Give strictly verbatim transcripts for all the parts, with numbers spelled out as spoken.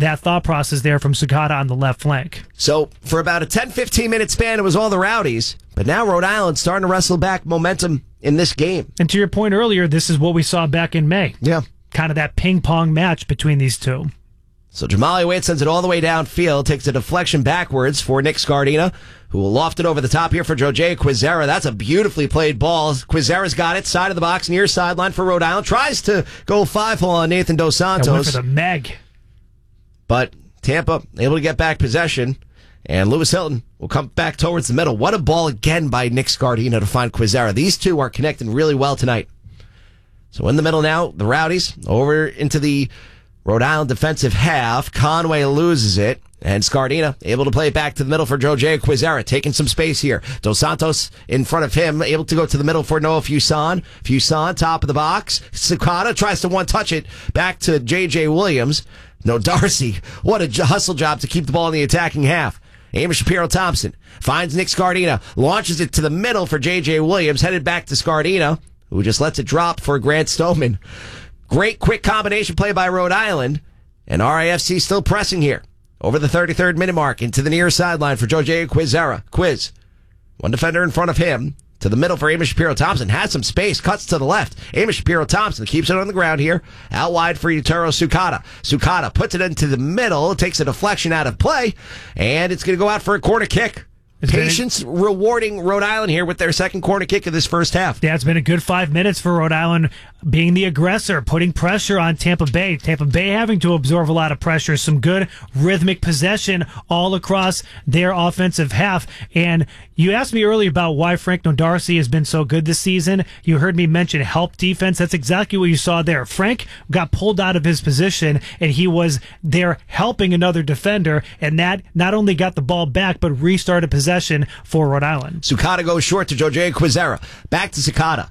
that thought process there from Sukata on the left flank. So for about a ten, fifteen minute span, it was all the Rowdies. But now Rhode Island starting to wrestle back momentum in this game. And to your point earlier, this is what we saw back in May. Yeah. Kind of that ping-pong match between these two. So Jamali Wade sends it all the way downfield, takes a deflection backwards for Nick Scardina, who will loft it over the top here for Jose Quizera. That's a beautifully played ball. Quizera's got it, side of the box, near sideline for Rhode Island. Tries to go five-hole on Nathan Dos Santos. Went for the Meg. But Tampa able to get back possession, and Lewis Hilton will come back towards the middle. What a ball again by Nick Scardina to find Quizera. These two are connecting really well tonight. So in the middle now, the Rowdies over into the Rhode Island defensive half. Conway loses it, and Scardina able to play it back to the middle for Jose Quizera, taking some space here. Dos Santos in front of him, able to go to the middle for Noah Fuson. Fuson, top of the box. Sukata tries to one-touch it back to J J Williams. No, Darcy, what a hustle job to keep the ball in the attacking half. Amos Shapiro-Thompson finds Nick Scardina, launches it to the middle for J J Williams, headed back to Scardina, who just lets it drop for Grant Stoneman. Great quick combination play by Rhode Island, and R I F C still pressing here. Over the thirty-third minute mark, into the near sideline for Jose Quizera. Quiz, one defender in front of him, to the middle for Amos Shapiro-Thompson. Has some space, cuts to the left. Amos Shapiro-Thompson keeps it on the ground here. Out wide for Yutaro Sukata. Sukata puts it into the middle, takes a deflection out of play, and it's going to go out for a corner kick. It's Patience been, rewarding Rhode Island here with their second corner kick of this first half. Yeah, it's been a good five minutes for Rhode Island being the aggressor, putting pressure on Tampa Bay. Tampa Bay having to absorb a lot of pressure. Some good rhythmic possession all across their offensive half. And you asked me earlier about why Frank Nodarcy has been so good this season. You heard me mention help defense. That's exactly what you saw there. Frank got pulled out of his position, and he was there helping another defender, and that not only got the ball back, but restarted possession for Rhode Island. Sukata goes short to Jose Quizera. Back to Sukata.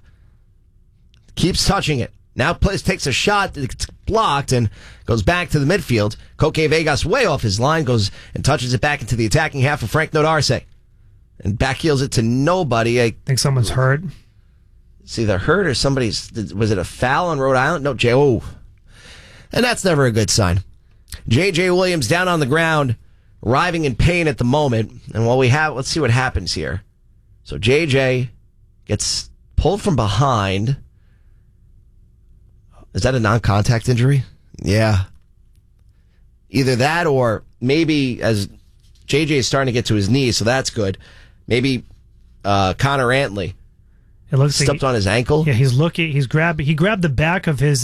Keeps touching it. Now plays, takes a shot. It's blocked and goes back to the midfield. Coque Vegas way off his line. Goes and touches it back into the attacking half of Frank Nodarcy. And backheels it to nobody. I think someone's hurt. It's either hurt or somebody's... Was it a foul on Rhode Island? No, J. Oh. And that's never a good sign. J J Williams down on the ground, writhing in pain at the moment. And while we have... Let's see what happens here. So J J gets pulled from behind... Is that a non-contact injury? Yeah. Either that or maybe as J J is starting to get to his knees, so that's good. Maybe uh, Connor Antley it looks stepped like he, on his ankle. Yeah, he's looking. He's grabbed. He grabbed the back of his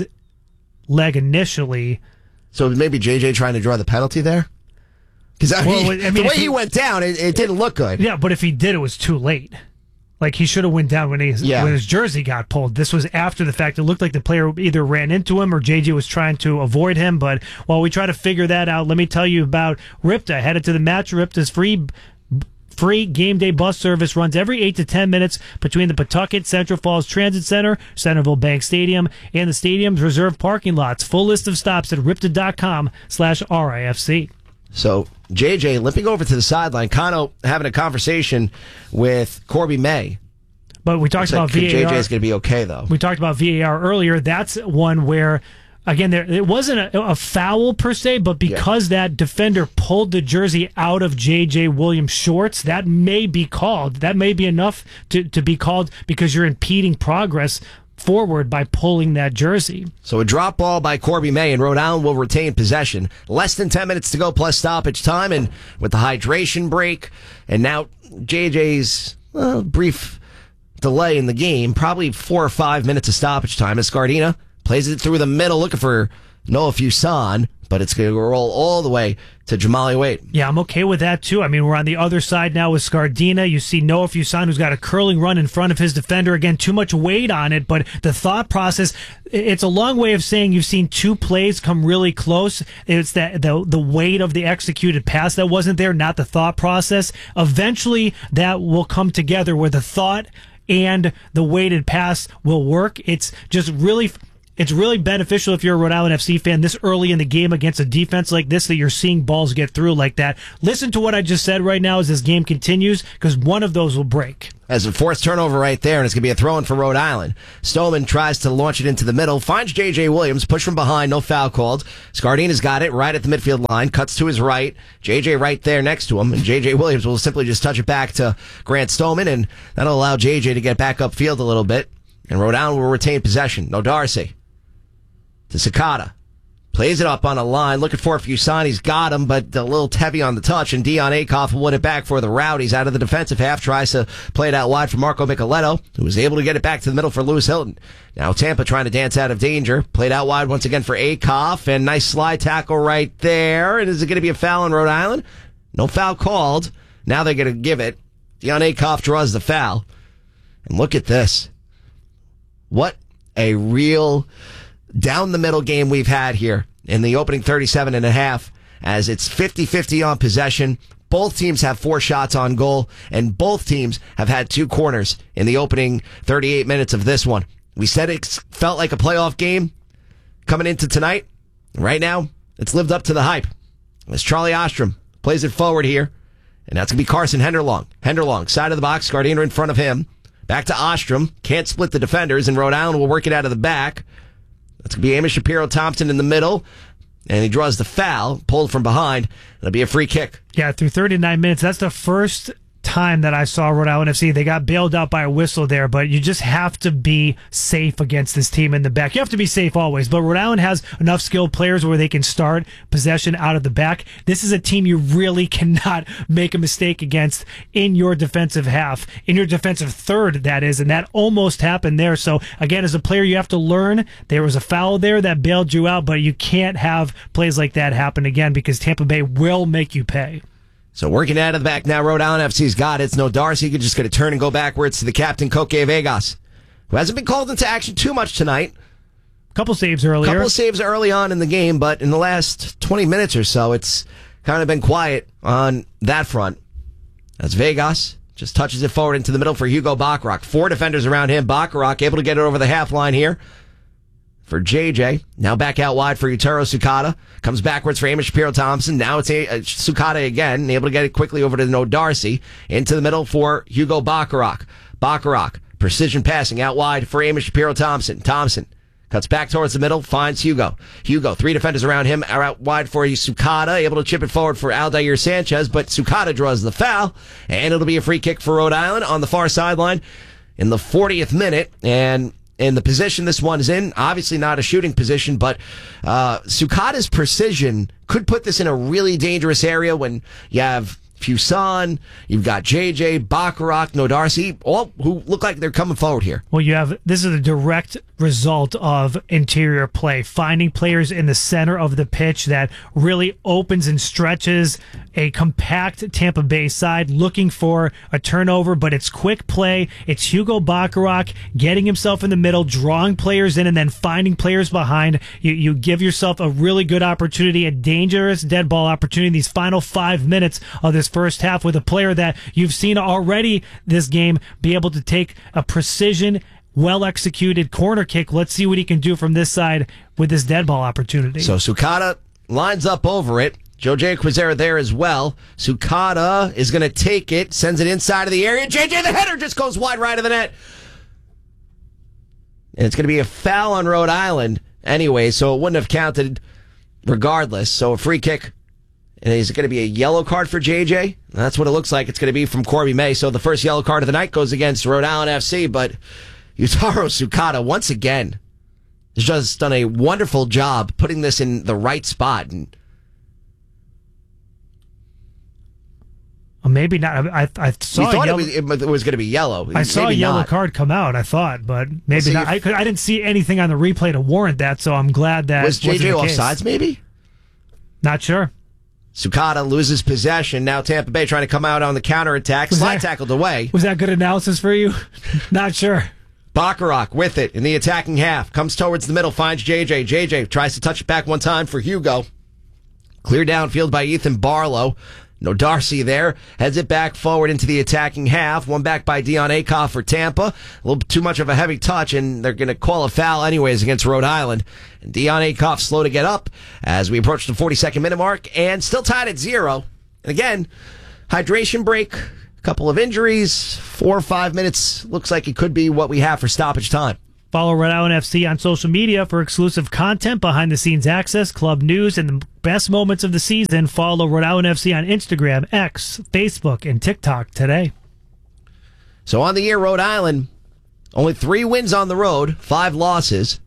leg initially. So maybe J J trying to draw the penalty there. Because I, well, mean, I mean, the way he, he went down, it, it didn't look good. Yeah, but if he did, it was too late. Like, he should have went down when, he, yeah. when his jersey got pulled. This was after the fact. It looked like the player either ran into him or J J was trying to avoid him. But while we try to figure that out, let me tell you about Ripta. Headed to the match. Ripta's free free game day bus service runs every eight to ten minutes between the Pawtucket Central Falls Transit Center, Centerville Bank Stadium, and the stadium's reserved parking lots. Full list of stops at ripta.com slash RIFC. So J J limping over to the sideline, Kano having a conversation with Corby May. But we talked about like, V A R. J J is going to be okay, though. We talked about V A R earlier. That's one where, again, there it wasn't a, a foul per se, but because yeah. that defender pulled the jersey out of J J Williams' shorts, that may be called. That may be enough to, to be called because you're impeding progress forward by pulling that jersey. So a drop ball by Corby May, and Rhode Island will retain possession. Less than ten minutes to go plus stoppage time, and with the hydration break, and now J J's well, brief delay in the game, probably four or five minutes of stoppage time as Scardina plays it through the middle looking for Noah Fuson, but it's going to roll all the way to Jamali Wade. Yeah, I'm okay with that, too. I mean, we're on the other side now with Scardina. You see Noah Fuson, who's got a curling run in front of his defender. Again, too much weight on it, but the thought process, it's a long way of saying you've seen two plays come really close. It's that the, the weight of the executed pass that wasn't there, not the thought process. Eventually, that will come together where the thought and the weighted pass will work. It's just really... It's really beneficial if you're a Rhode Island F C fan this early in the game against a defense like this that you're seeing balls get through like that. Listen to what I just said right now as this game continues, because one of those will break. As a forced turnover right there, and it's going to be a throw-in for Rhode Island. Stoneman tries to launch it into the middle, finds J J. Williams, push from behind, no foul called. Scardina's got it right at the midfield line, cuts to his right. J J right there next to him, and J J. Williams will simply just touch it back to Grant Stoneman, and that'll allow J J to get back upfield a little bit. And Rhode Island will retain possession. No Darcy. To Sakata. Plays it up on a line, looking for Fusani. He's got him, but a little heavy on the touch, and Dion Akoff will win it back for the Rowdies out of the defensive half. Tries to play it out wide for Marco Micheletto, who was able to get it back to the middle for Lewis Hilton. Now Tampa trying to dance out of danger. Played out wide once again for Akoff, and nice slide tackle right there. And is it going to be a foul on Rhode Island? No foul called. Now they're going to give it. Dion Akoff draws the foul. And look at this. What a real down the middle game we've had here in the opening thirty-seven and a half, as it's fifty-fifty on possession. Both teams have four shots on goal, and both teams have had two corners in the opening thirty-eight minutes of this one. We said it felt like a playoff game coming into tonight. Right now, it's lived up to the hype. As Charlie Ostrom plays it forward here, and that's going to be Carson Henderlong. Henderlong, side of the box, Scardina in front of him. Back to Ostrom, can't split the defenders, and Rhode Island will work it out of the back. That's going to be Amos Shapiro-Thompson in the middle, and he draws the foul, pulled from behind. It'll be a free kick. Yeah, through thirty-nine minutes, that's the first time that I saw Rhode Island F C. They got bailed out by a whistle there, but you just have to be safe against this team in the back. You have to be safe always, but Rhode Island has enough skilled players where they can start possession out of the back. This is a team you really cannot make a mistake against in your defensive half, in your defensive third, that is, and that almost happened there. So, again, as a player, you have to learn. There was a foul there that bailed you out, but you can't have plays like that happen again because Tampa Bay will make you pay. So working out of the back now, Rhode Island F C's got it. It's no Darcy. You're just going to turn and go backwards to the captain, Koke Vegas, who hasn't been called into action too much tonight. Couple saves earlier. Couple saves early on in the game, but in the last twenty minutes or so, it's kind of been quiet on that front. That's Vegas. Just touches it forward into the middle for Hugo Bacharach. Four defenders around him. Bacharach able to get it over the half line here for J J. Now back out wide for Yutaro Sukata. Comes backwards for Amos Shapiro-Thompson. Now it's a, uh, Sukata again, able to get it quickly over to No Darcy. Into the middle for Hugo Bacharach. Bacharach, precision passing out wide for Amos Shapiro-Thompson. Thompson cuts back towards the middle, finds Hugo. Hugo, three defenders around him, are out wide for Sukata, able to chip it forward for Aldair Sanchez, but Sukata draws the foul, and it'll be a free kick for Rhode Island on the far sideline in the fortieth minute, and in the position this one is in, obviously not a shooting position, but uh, Sukata's precision could put this in a really dangerous area when you have Fuson, you've got J J, Bacharach, No Darcy, all who look like they're coming forward here. Well, you have this is a direct result of interior play, finding players in the center of the pitch that really opens and stretches a compact Tampa Bay side, looking for a turnover, but it's quick play. It's Hugo Bacharach getting himself in the middle, drawing players in, and then finding players behind. You, you give yourself a really good opportunity, a dangerous dead ball opportunity in these final five minutes of this first half with a player that you've seen already this game be able to take a precision, well-executed corner kick. Let's see what he can do from this side with this dead ball opportunity. So Sukata lines up over it. Joe J. Quizera there as well. Sukata is going to take it, sends it inside of the area. J J, the header just goes wide right of the net. And it's going to be a foul on Rhode Island anyway, so it wouldn't have counted regardless. So a free kick. And is it going to be a yellow card for J J? That's what it looks like it's going to be from Corby May. So the first yellow card of the night goes against Rhode Island F C, but Yutaro Sukata, once again, has just done a wonderful job putting this in the right spot. And well, maybe not. I, I saw we thought a yellow, it was, it was going to be yellow. I saw maybe a yellow not. card come out, I thought, but maybe so not. I, could, I didn't see anything on the replay to warrant that, so I'm glad that was J J wasn't the case. offsides, maybe? Not sure. Sukata loses possession. Now Tampa Bay trying to come out on the counterattack. Was Slide that- tackled away. Was that good analysis for you? Not sure. Bacharach with it in the attacking half. Comes towards the middle, finds J J. J J tries to touch it back one time for Hugo. Clear downfield by Ethan Barlow. No Darcy there. Heads it back forward into the attacking half. One back by Dion Akoff for Tampa. A little too much of a heavy touch, and they're going to call a foul anyways against Rhode Island. And Dion Akoff slow to get up as we approach the forty-second minute mark, and still tied at zero. And again, hydration break couple of injuries, four or five minutes. Looks like it could be what we have for stoppage time. Follow Rhode Island F C on social media for exclusive content, behind-the-scenes access, club news, and the best moments of the season. Follow Rhode Island F C on Instagram, X, Facebook, and TikTok today. So on the year, Rhode Island, only three wins on the road, five losses.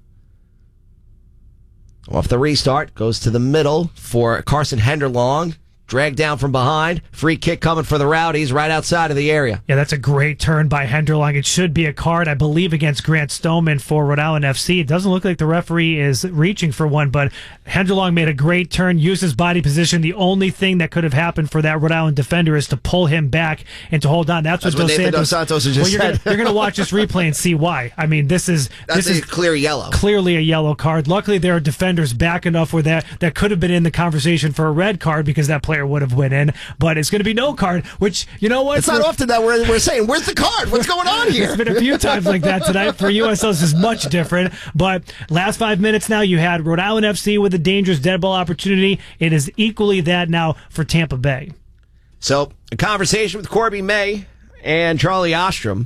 Off the restart, goes to the middle for Carson Henderlong. Dragged down from behind. Free kick coming for the Rowdies right outside of the area. Yeah, that's a great turn by Henderlong. It should be a card, I believe, against Grant Stoneman for Rhode Island F C. It doesn't look like the referee is reaching for one, but Henderlong made a great turn, used his body position. The only thing that could have happened for that Rhode Island defender is to pull him back and to hold on. That's, That's what, what Dos Nathan Santos, Dos Santos just well, you're said. Gonna, you're going to watch this replay and see why. I mean, this is That's this a is clear yellow. Clearly a yellow card. Luckily, there are defenders back enough where that, that could have been in the conversation for a red card because that player would have went in. But it's going to be no card, which, you know what? It's not often that we're, we're saying, where's the card? What's going on here? It's been a few times like that tonight. For U S L, this is much different. But last five minutes now, you had Rhode Island F C with a dangerous dead ball opportunity. It is equally that now for Tampa Bay. So, a conversation with Corby May and Charlie Ostrom.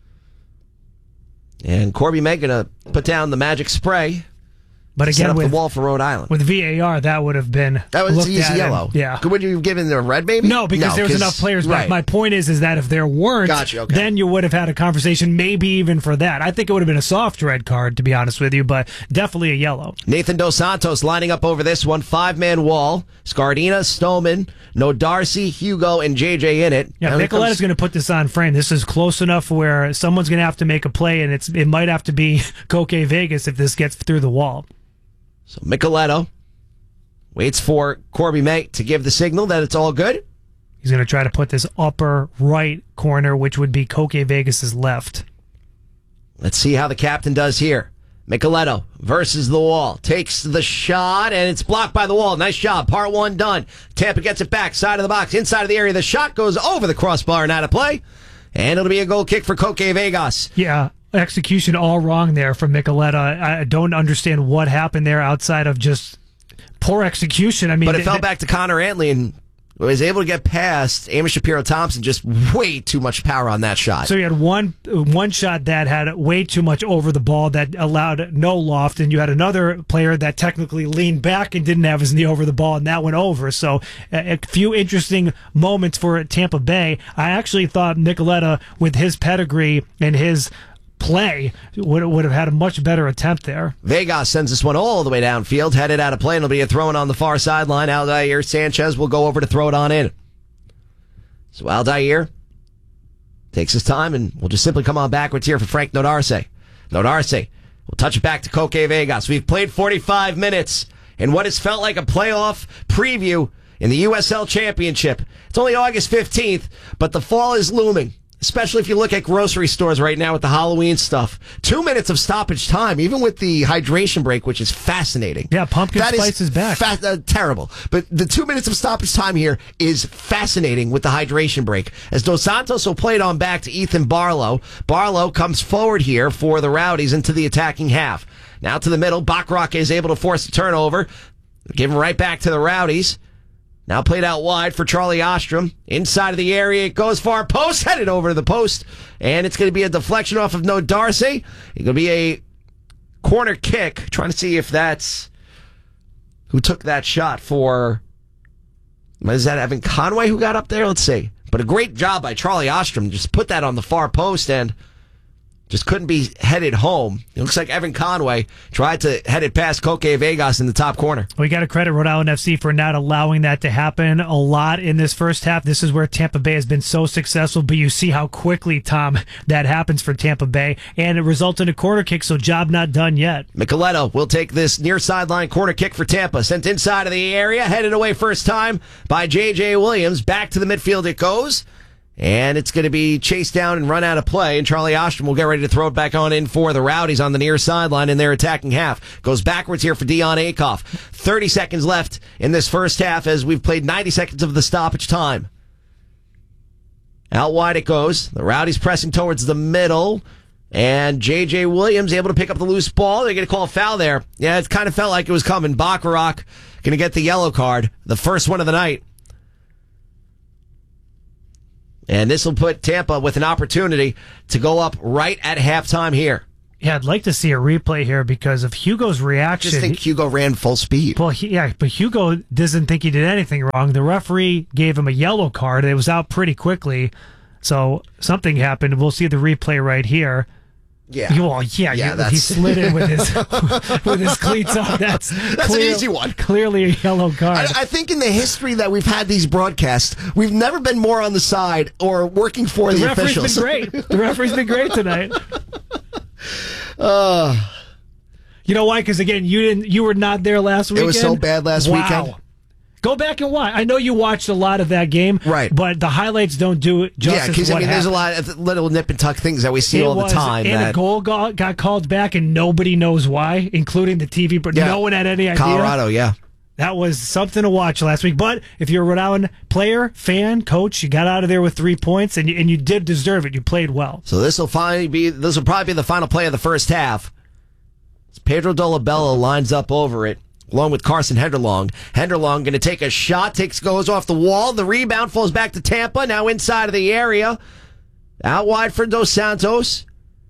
And Corby May going to put down the magic spray. But Set again, up with, the wall for Rhode Island. with V A R, that would have been That was looked easy at yellow. and- yeah. Would you have given the red, maybe? No, because No, there was 'cause- enough players back. right. My point is, is that if there weren't, Gotcha, okay. then you would have had a conversation, maybe even for that. I think it would have been a soft red card, to be honest with you, but definitely a yellow. Nathan Dos Santos lining up over this one. Five-man wall. Scardina, Stoneman, No Darcy, Hugo, and J J in it. Yeah, Now here Nicoletta's comes- going to put this on frame. This is close enough where someone's going to have to make a play, and it's it might have to be Coke Vegas if this gets through the wall. So Micheletto waits for Corby May to give the signal that it's all good. He's going to try to put this upper right corner, which would be Coke Vegas's left. Let's see how the captain does here. Micheletto versus the wall. Takes the shot, and it's blocked by the wall. Nice job. Part one done. Tampa gets it back. Side of the box. Inside of the area. The shot goes over the crossbar and out of play. And it'll be a goal kick for Coke Vegas. Yeah, execution all wrong there from Micoletta. I don't understand what happened there outside of just poor execution. I mean, But it th- fell th- back to Connor Antley and was able to get past Amos Shapiro-Thompson. Just way too much power on that shot. So you had one one shot that had way too much over the ball that allowed no loft, and you had another player that technically leaned back and didn't have his knee over the ball, and that went over. So a, a few interesting moments for Tampa Bay. I actually thought Micoletta, with his pedigree and his play, would would have had a much better attempt there. Vegas sends this one all the way downfield, headed out of play, and it'll be a throw-in on the far sideline. Aldair Sanchez will go over to throw it on in. So Aldair takes his time, and we'll just simply come on backwards here for Frank Nodarce. Nodarce will touch it back to Coke Vegas. We've played forty-five minutes in what has felt like a playoff preview in the U S L Championship. It's only August fifteenth, but the fall is looming. Especially if you look at grocery stores right now with the Halloween stuff. Two minutes of stoppage time, even with the hydration break, which is fascinating. Yeah, pumpkin That spice is back. Fa- uh, terrible. But the two minutes of stoppage time here is fascinating with the hydration break. As Dos Santos will play it on back to Ethan Barlow. Barlow comes forward here for the Rowdies into the attacking half. Now to the middle. Bachrach is able to force the turnover. Give him right back to the Rowdies. Now played out wide for Charlie Ostrom. Inside of the area, it goes far post, headed over to the post. And it's going to be a deflection off of No Darcy. It's going to be a corner kick. Trying to see if that's who took that shot for. Is that Evan Conway who got up there? Let's see. But a great job by Charlie Ostrom. Just put that on the far post and just couldn't be headed home. It looks like Evan Conway tried to head it past Coke Vegas in the top corner. We got to credit Rhode Island F C for not allowing that to happen a lot in this first half. This is where Tampa Bay has been so successful, but you see how quickly, Tom, that happens for Tampa Bay, and it resulted in a corner kick, so job not done yet. Micheletto will take this near sideline corner kick for Tampa. Sent inside of the area, headed away first time by J J Williams. Back to the midfield it goes. And it's going to be chased down and run out of play. And Charlie Ostrom will get ready to throw it back on in for the Rowdies on the near sideline in their attacking half. Goes backwards here for Dion Akoff. thirty seconds left in this first half as we've played ninety seconds of the stoppage time. Out wide it goes. The Rowdies pressing towards the middle. And J J Williams able to pick up the loose ball. They're going to call a foul there. Yeah, it kind of felt like it was coming. Bacharach going to get the yellow card. The first one of the night. And this will put Tampa with an opportunity to go up right at halftime here. Yeah, I'd like to see a replay here because of Hugo's reaction. I just think Hugo ran full speed. Well, he, yeah, but Hugo doesn't think he did anything wrong. The referee gave him a yellow card. It was out pretty quickly. So something happened. We'll see the replay right here. Yeah. Well, yeah, yeah you, that's... he slid in with his with his cleats on. That's that's clear, an easy one. Clearly a yellow card. I, I think in the history that we've had these broadcasts, we've never been more on the side or working for the, the referee's officials. Been great. The referee's been great tonight. Uh, you know why? Because again, you didn't. You were not there last weekend. It was so bad last wow. weekend. Go back and watch. I know you watched a lot of that game, right? But the highlights don't do it justice. Yeah, because I mean, happened. there's a lot of little nip and tuck things that we see it all was, the time. And that... a goal got, got called back, and nobody knows why, including the T V. But yeah. no one had any idea. Colorado, yeah. That was something to watch last week. But if you're a Rhode Island player, fan, coach, you got out of there with three points, and you, and you did deserve it. You played well. So this will finally be. This will probably be the final play of the first half. Pedro Dolabella lines up over it, along with Carson Henderlong. Henderlong going to take a shot, takes goes off the wall. The rebound falls back to Tampa, now inside of the area. Out wide for Dos Santos.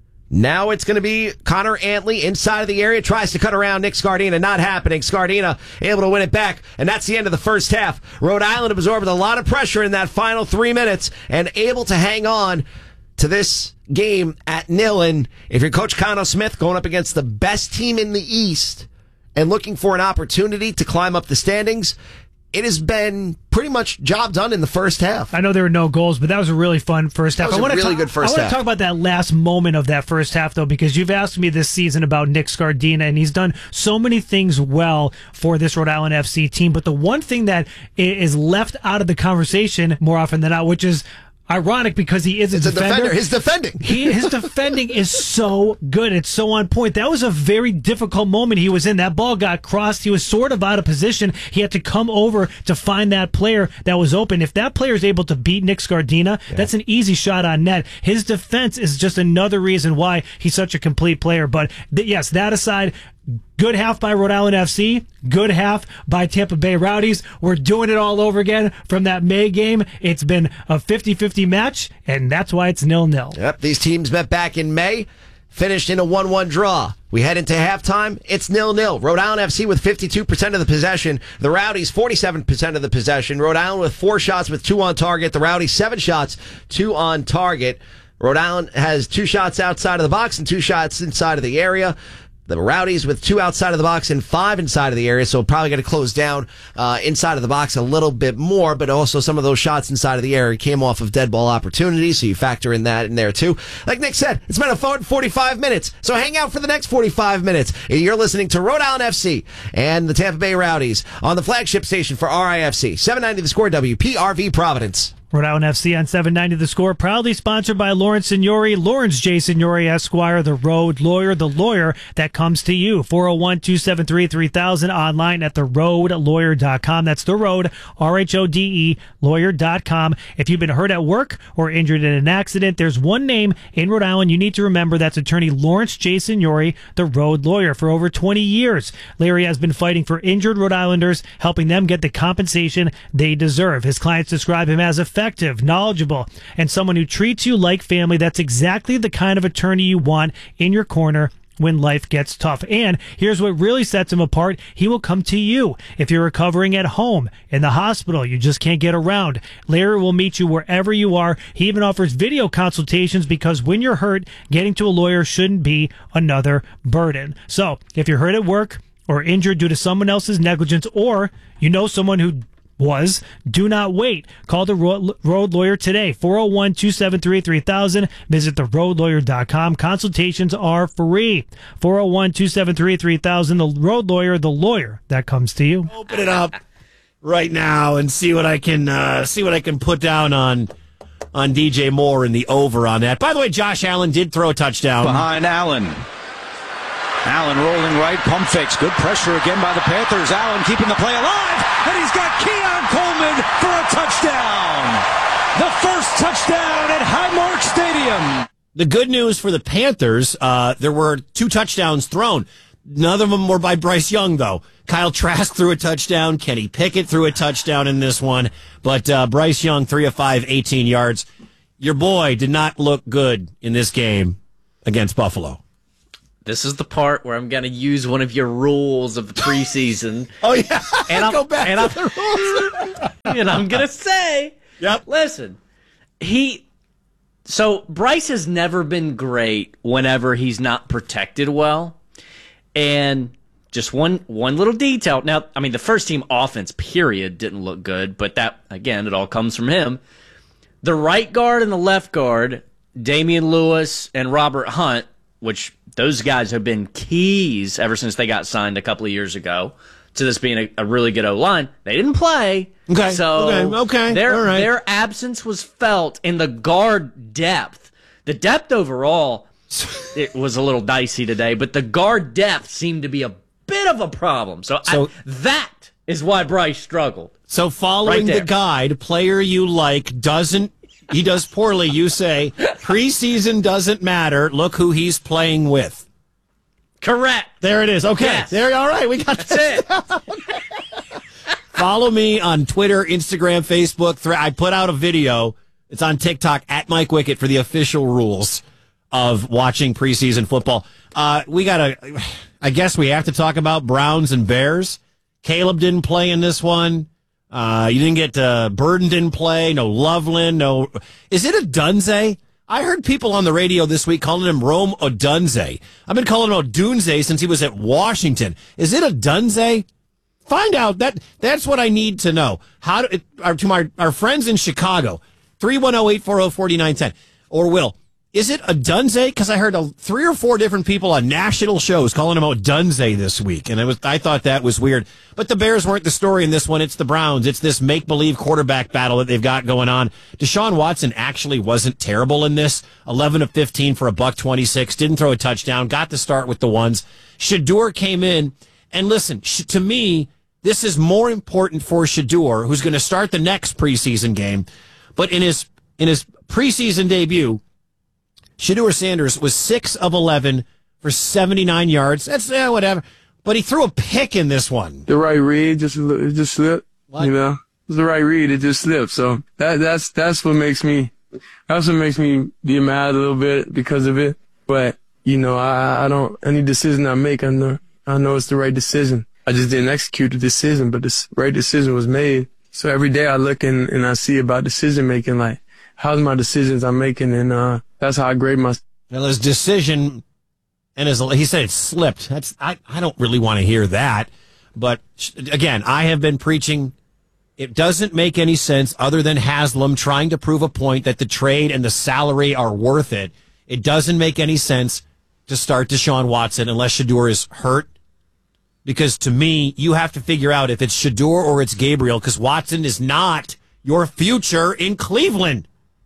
Now it's going to be Connor Antley inside of the area, tries to cut around Nick Scardina. Not happening. Scardina able to win it back, and that's the end of the first half. Rhode Island absorbed a lot of pressure in that final three minutes and able to hang on to this game at nil. And if you're Coach Connell Smith going up against the best team in the East and looking for an opportunity to climb up the standings, it has been pretty much job done in the first half. I know there were no goals, but that was a really fun first half. That was I want a really talk, good first I half. want to talk about that last moment of that first half, though, because you've asked me this season about Nick Scardina, and he's done so many things well for this Rhode Island F C team. But the one thing that is left out of the conversation more often than not, which is ironic because he is a it's defender. a defender. His defending. He, his defending is so good. It's so on point. That was a very difficult moment he was in. That ball got crossed. He was sort of out of position. He had to come over to find that player that was open. If that player is able to beat Nick Scardina, yeah. that's an easy shot on net. His defense is just another reason why he's such a complete player. But th- yes, that aside, good half by Rhode Island F C, good half by Tampa Bay Rowdies. We're doing it all over again from that May game. It's been a fifty-fifty match, and that's why it's nil nil. Yep, these teams met back in May, finished in a one one draw. We head into halftime, it's nil nil. Rhode Island F C with fifty-two percent of the possession. The Rowdies, forty-seven percent of the possession. Rhode Island with four shots with two on target. The Rowdies, seven shots, two on target. Rhode Island has two shots outside of the box and two shots inside of the area. The Rowdies with two outside of the box and five inside of the area, so probably going to close down uh, inside of the box a little bit more, but also some of those shots inside of the area came off of dead ball opportunities, so you factor in that in there too. Like Nick said, it's been a fun forty-five minutes, so hang out for the next forty-five minutes. You're listening to Rhode Island F C and the Tampa Bay Rowdies on the flagship station for R I F C, seven ninety The Score, W P R V Providence. Rhode Island F C on seven ninety The Score, proudly sponsored by Lawrence Signori, Lawrence J. Signori, Esquire, the road lawyer, the lawyer that comes to you. four oh one, two seven three, three thousand, online at the road lawyer dot com. That's the road, R H O D E, lawyer dot com. If you've been hurt at work or injured in an accident, there's one name in Rhode Island you need to remember. That's attorney Lawrence J. Signori, the road lawyer. For over twenty years, Larry has been fighting for injured Rhode Islanders, helping them get the compensation they deserve. His clients describe him as effective. Effective, knowledgeable, and someone who treats you like family. That's exactly the kind of attorney you want in your corner when life gets tough. And here's what really sets him apart. He will come to you. If you're recovering at home, in the hospital, you just can't get around, Larry will meet you wherever you are. He even offers video consultations because when you're hurt, getting to a lawyer shouldn't be another burden. So if you're hurt at work or injured due to someone else's negligence, or you know someone who was, do not wait. Call the Road Lawyer today, four oh one, two seven three, three thousand. Visit the road lawyer dot com. Consultations are free. four oh one, two seven three, three thousand. The Road Lawyer, the lawyer that comes to you. Open it up right now and see what I can uh, see what I can put down on on D J Moore in the over on that. By the way, Josh Allen did throw a touchdown. Behind Allen. Allen rolling right, pump fakes. Good pressure again by the Panthers. Allen keeping the play alive, and he's got Keon Coleman for a touchdown. The first touchdown at Highmark Stadium. The good news for the Panthers, uh, there were two touchdowns thrown. None of them were by Bryce Young, though. Kyle Trask threw a touchdown. Kenny Pickett threw a touchdown in this one. But uh, Bryce Young, three of five, eighteen yards. your boy did not look good in this game against Buffalo. This is the part where I'm going to use one of your rules of the preseason. Oh, yeah. And I'm, Go back and to I'm, the rules. and I'm going to say, Yep. listen, he... So Bryce has never been great whenever he's not protected well. And just one one little detail. Now, I mean, the first team offense, period, didn't look good. But that, again, it all comes from him. The right guard and the left guard, Damian Lewis and Robert Hunt, which those guys have been keys ever since they got signed a couple of years ago to this being a, a really good O-line. They didn't play. Okay. So okay. Okay. Their, All right. their absence was felt in the guard depth. The depth overall, it was a little dicey today, but the guard depth seemed to be a bit of a problem. So, So- I, that is why Bryce struggled. So following Right the there. guide, player you like doesn't, he does poorly, you say, preseason doesn't matter. Look who he's playing with. Correct. There it is. Okay. Yes. There. All right. We got That's this. it. Follow me on Twitter, Instagram, Facebook. Thre- I put out a video. It's on TikTok at Mike Wickett for the official rules of watching preseason football. Uh, we got to, I guess we have to talk about Browns and Bears. Caleb didn't play in this one. Uh, you didn't get, uh, Burden didn't play. No Loveland. No. Is it a Dunze? I heard people on the radio this week calling him Rome Odunze. I've been calling him Odunze since he was at Washington. Is it a Dunze? Find out. That that's what I need to know. How to, our, to my our friends in Chicago, three one zero, eight four zero, four nine one zero. Or Will, is it a Dunze? Because I heard a, three or four different people on national shows calling him Odunze this week, and it was I thought that was weird. But the Bears weren't the story in this one. It's the Browns. It's this make-believe quarterback battle that they've got going on. Deshaun Watson actually wasn't terrible in this. eleven of fifteen for a buck twenty-six. Didn't throw a touchdown. Got to start with the ones. Shador came in. And listen, to me, this is more important for Shador, who's going to start the next preseason game. But in his in his preseason debut, Shador Sanders was six of eleven for seventy-nine yards. That's eh, whatever. But he threw a pick in this one. The right read just it just slipped. What? You know, it was the right read. It just slipped. So that that's that's what makes me that's what makes me be mad a little bit because of it. But you know, I I don't any decision I make, I know I know it's the right decision. I just didn't execute the decision, but the right decision was made. So every day I look and, and I see about decision making, like how's my decisions I'm making, and uh, that's how I grade my. Well, his decision, and his he said it slipped. That's I I don't really want to hear that. But again, I have been preaching. It doesn't make any sense other than Haslam trying to prove a point that the trade and the salary are worth it. It doesn't make any sense to start Deshaun Watson unless Shador is hurt. Because to me, you have to figure out if it's Shador or it's Gabriel, because Watson is not your future in Cleveland.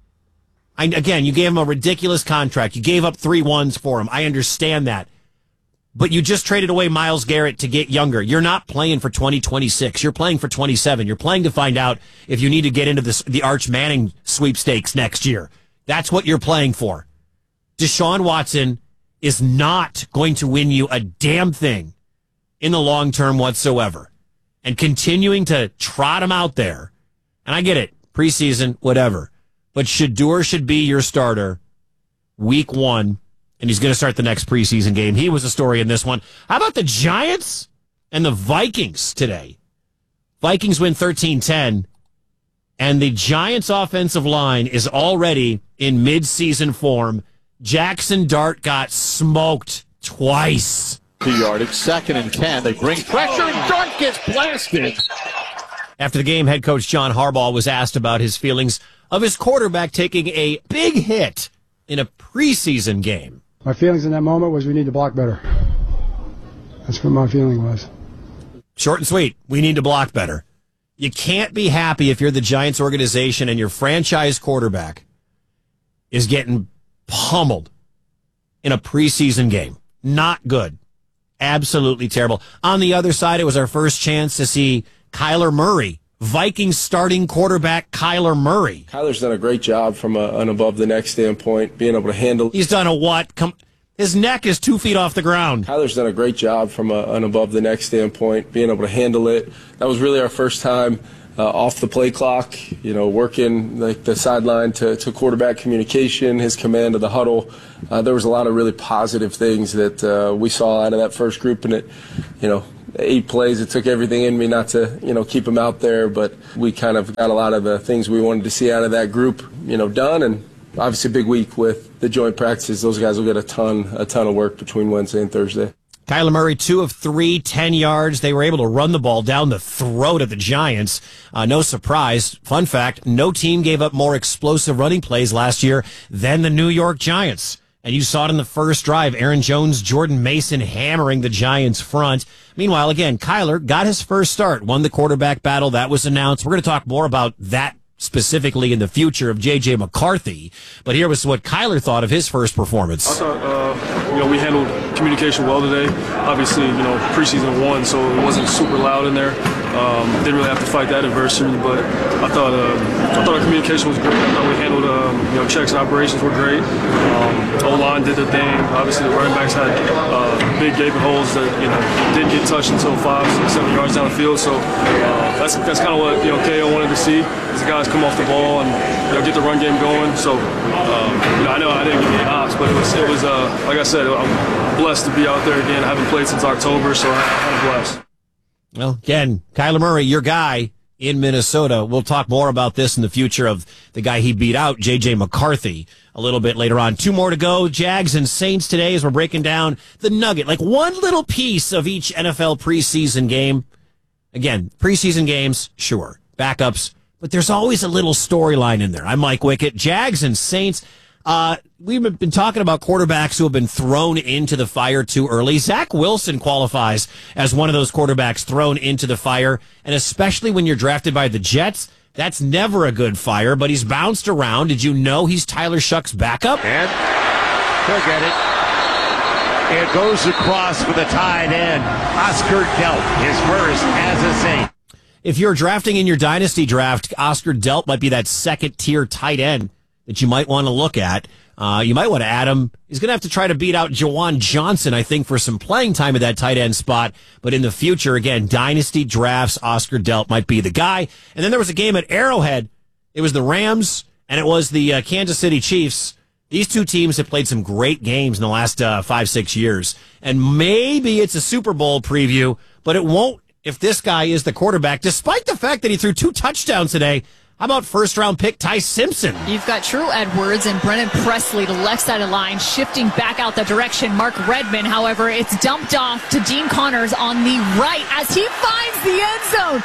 I, again, you gave him a ridiculous contract. You gave up three ones for him. I understand that. But you just traded away Myles Garrett to get younger. You're not playing for twenty twenty-six. You're playing for twenty-seven. You're playing to find out if you need to get into this, the Arch Manning sweepstakes next year. That's what you're playing for. Deshaun Watson is not going to win you a damn thing in the long term whatsoever. And continuing to trot him out there, and I get it, preseason, whatever, but Shador should be your starter week one, and he's going to start the next preseason game. He was a story in this one. How about the Giants and the Vikings today? Vikings win thirteen ten, and the Giants' offensive line is already in midseason form. Jackson Dart got smoked twice. Two yardage, second and ten. They bring pressure, and Dart gets blasted. After the game, head coach John Harbaugh was asked about his feelings of his quarterback taking a big hit in a preseason game. My feelings in that moment was we need to block better. That's what my feeling was. Short and sweet. We need to block better. You can't be happy if you're the Giants organization and your franchise quarterback is getting pummeled in a preseason game. Not good. Absolutely terrible. On the other side, it was our first chance to see Kyler Murray, Vikings starting quarterback Kyler Murray. Kyler's done a great job from a, an above the neck standpoint, being able to handle. He's done a what? Come, his neck is two feet off the ground. Kyler's done a great job from a, an above the neck standpoint, being able to handle it. That was really our first time uh, off the play clock, you know, working like the sideline to, to quarterback communication, his command of the huddle. Uh, there was a lot of really positive things that uh, we saw out of that first group, and it, you know, eight plays, it took everything in me not to, you know, keep him out there, but we kind of got a lot of the things we wanted to see out of that group, you know, done, and obviously a big week with the joint practices. Those guys will get a ton, a ton of work between Wednesday and Thursday. Kyler Murray, two of three, ten yards. They were able to run the ball down the throat of the Giants. Uh, no surprise. Fun fact, no team gave up more explosive running plays last year than the New York Giants. And you saw it in the first drive. Aaron Jones, Jordan Mason hammering the Giants front. Meanwhile, again, Kyler got his first start, won the quarterback battle. That was announced. We're going to talk more about that specifically in the future of J J McCarthy. But here was what Kyler thought of his first performance. I thought, uh, you know, we handled communication well today. Obviously, you know, preseason one, so it wasn't super loud in there. Um, didn't really have to fight that adversity, but I thought uh, I thought our communication was great. I thought we handled, um, you know, checks and operations were great. Um, O-line did the thing. Obviously, the running backs had uh, big gaping holes that, you know, didn't get touched until five, six, seven yards down the field. So uh, that's that's kind of what, you know, K O wanted to see, is the guys come off the ball and, you know, get the run game going. So um, you know, I know I didn't get any ops, but it was it was uh, like I said, I'm blessed to be out there again. I haven't played since October, so I'm blessed. Well, again, Kyler Murray, your guy in Minnesota. We'll talk more about this in the future of the guy he beat out, J J McCarthy, a little bit later on. Two more to go. Jags and Saints today as we're breaking down the nugget, like one little piece of each N F L preseason game. Again, preseason games, sure, backups, but there's always a little storyline in there. I'm Mike Wickett. Jags and Saints. Uh, we've been talking about quarterbacks who have been thrown into the fire too early. Zach Wilson qualifies as one of those quarterbacks thrown into the fire, and especially when you're drafted by the Jets, that's never a good fire, but he's bounced around. Did you know he's Tyler Shuck's backup? And he'll get it. It goes across for the tight end. Oscar Delp, his first as a Saint. If you're drafting in your dynasty draft, Oscar Delp might be that second-tier tight end that you might want to look at. Uh, you might want to add him. He's going to have to try to beat out Jawan Johnson, I think, for some playing time at that tight end spot. But in the future, again, dynasty drafts, Oscar Delp might be the guy. And then there was a game at Arrowhead. It was the Rams, and it was the uh, Kansas City Chiefs. These two teams have played some great games in the last uh, five, six years. And maybe it's a Super Bowl preview, but it won't if this guy is the quarterback, despite the fact that he threw two touchdowns today. How about first-round pick Ty Simpson? You've got True Edwards and Brennan Presley to left side of line, shifting back out that direction. Mark Redmond, however, it's dumped off to Dean Connors on the right as he finds the end zone.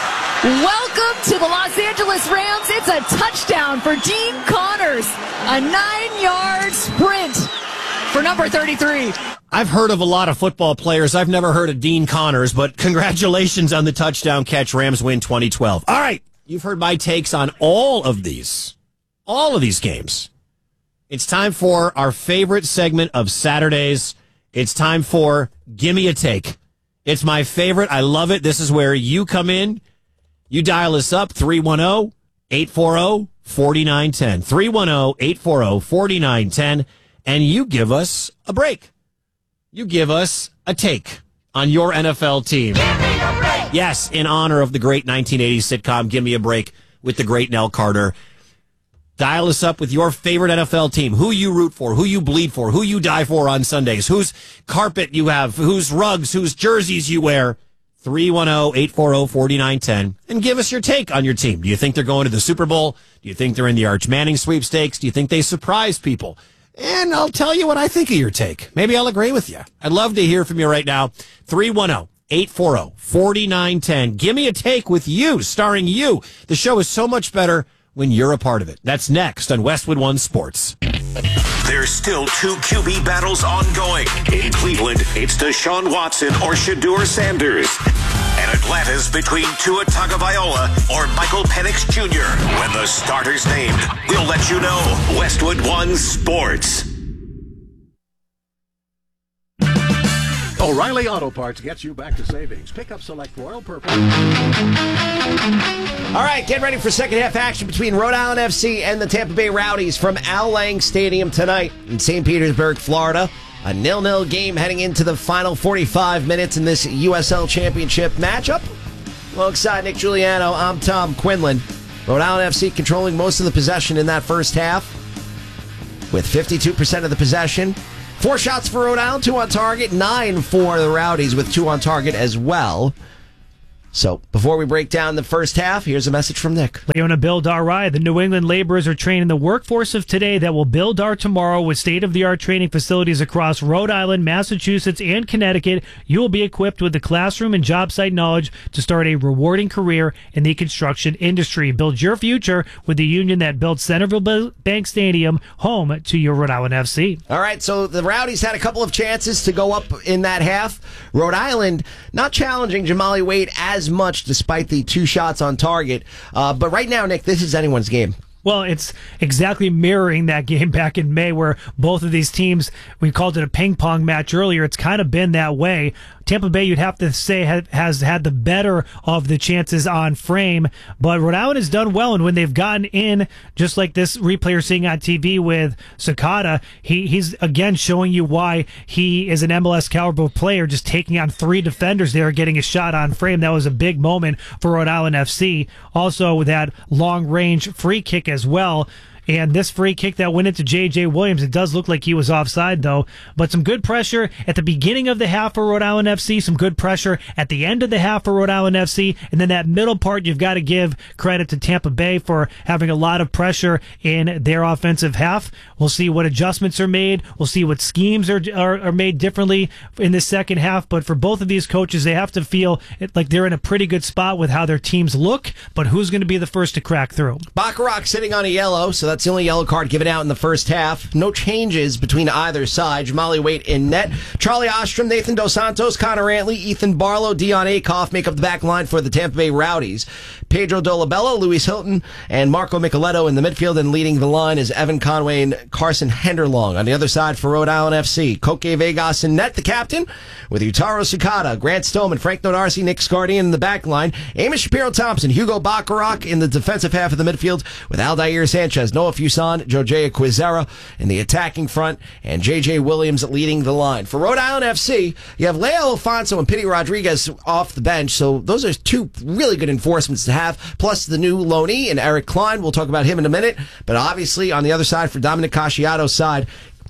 Welcome to the Los Angeles Rams. It's a touchdown for Dean Connors. A nine-yard sprint for number thirty-three. I've heard of a lot of football players. I've never heard of Dean Connors, but congratulations on the touchdown catch. Rams win twenty twelve. All right. You've heard my takes on all of these, all of these games. It's time for our favorite segment of Saturdays. It's time for Gimme a Take. It's my favorite. I love it. This is where you come in. You dial us up, three one zero, eight four zero, four nine one zero. three one zero, eight four zero, four nine one zero. And you give us a break. You give us a take on your N F L team. Yes, in honor of the great nineteen eighties sitcom, Give Me a Break, with the great Nell Carter. Dial us up with your favorite N F L team, who you root for, who you bleed for, who you die for on Sundays, whose carpet you have, whose rugs, whose jerseys you wear. three one zero, eight four zero, four nine one zero. And give us your take on your team. Do you think they're going to the Super Bowl? Do you think they're in the Arch Manning sweepstakes? Do you think they surprise people? And I'll tell you what I think of your take. Maybe I'll agree with you. I'd love to hear from you right now. three one zero, eight four zero, four nine one zero. Give me a take with you, starring you. The show is so much better when you're a part of it. That's next on Westwood One Sports. There's still two Q B battles ongoing. In Cleveland, it's Deshaun Watson or Shedeur Sanders. And Atlanta's between Tua Tagovailoa or Michael Penix Junior When the starter's named, we'll let you know. Westwood One Sports. O'Reilly Auto Parts gets you back to savings. Pick up select Royal Purple. All right, get ready for second half action between Rhode Island F C and the Tampa Bay Rowdies from Al Lang Stadium tonight in Saint Petersburg, Florida. A nil-nil game heading into the final forty-five minutes in this U S L Championship matchup. Alongside Nick Giuliano, I'm Tom Quinlan. Rhode Island F C controlling most of the possession in that first half with fifty-two percent of the possession. Four shots for Rhode Island, two on target, nine for the Rowdies with two on target as well. So, before we break down the first half, here's a message from Nick. Leona build our ride. The New England laborers are training the workforce of today that will build our tomorrow with state-of-the-art training facilities across Rhode Island, Massachusetts, and Connecticut. You will be equipped with the classroom and job site knowledge to start a rewarding career in the construction industry. Build your future with the union that built Centerville Bank Stadium, home to your Rhode Island F C. All right, so the Rowdies had a couple of chances to go up in that half. Rhode Island not challenging Jamali Wade as much despite the two shots on target. Uh, but right now, Nick, this is anyone's game. Well, it's exactly mirroring that game back in May where both of these teams, we called it a ping pong match earlier. It's kind of been that way. Tampa Bay, you'd have to say, has had the better of the chances on frame, but Rhode Island has done well, and when they've gotten in, just like this replay you're seeing on T V with Sakata, he, he's again showing you why he is an M L S caliber player, just taking on three defenders there, getting a shot on frame. That was a big moment for Rhode Island F C. Also, with that long-range free kick as well. And this free kick that went into J J Williams, it does look like he was offside, though. But some good pressure at the beginning of the half for Rhode Island F C, some good pressure at the end of the half for Rhode Island F C. And then that middle part, you've got to give credit to Tampa Bay for having a lot of pressure in their offensive half. We'll see what adjustments are made. We'll see what schemes are, are, are made differently in the second half. But for both of these coaches, they have to feel like they're in a pretty good spot with how their teams look. But who's going to be the first to crack through? Bacharach sitting on a yellow, so that's the only yellow card given out in the first half. No changes between either side. Jamali Wade in net. Charlie Ostrom, Nathan Dos Santos, Connor Antley, Ethan Barlow, Dion Akoff make up the back line for the Tampa Bay Rowdies. Pedro Dolabella, Luis Hilton, and Marco Micheletto in the midfield, and leading the line is Evan Conway and Carson Henderlong. On the other side for Rhode Island F C, Koke Vegas in net, the captain, with Utaro Sukata, Grant Stoneman, Frank Nodarcy, Nick Scardian in the back line, Amos Shapiro-Thompson, Hugo Bacharach in the defensive half of the midfield, with Aldair Sanchez, Noah Fuson, Jojea Quizera in the attacking front, and J J Williams leading the line. For Rhode Island F C, you have Leo Alfonso and Pity Rodriguez off the bench, so those are two really good enforcements to have, plus the new loanee and Eric Klein. We'll talk about him in a minute, but obviously on the other side for Dominic Casciato's side,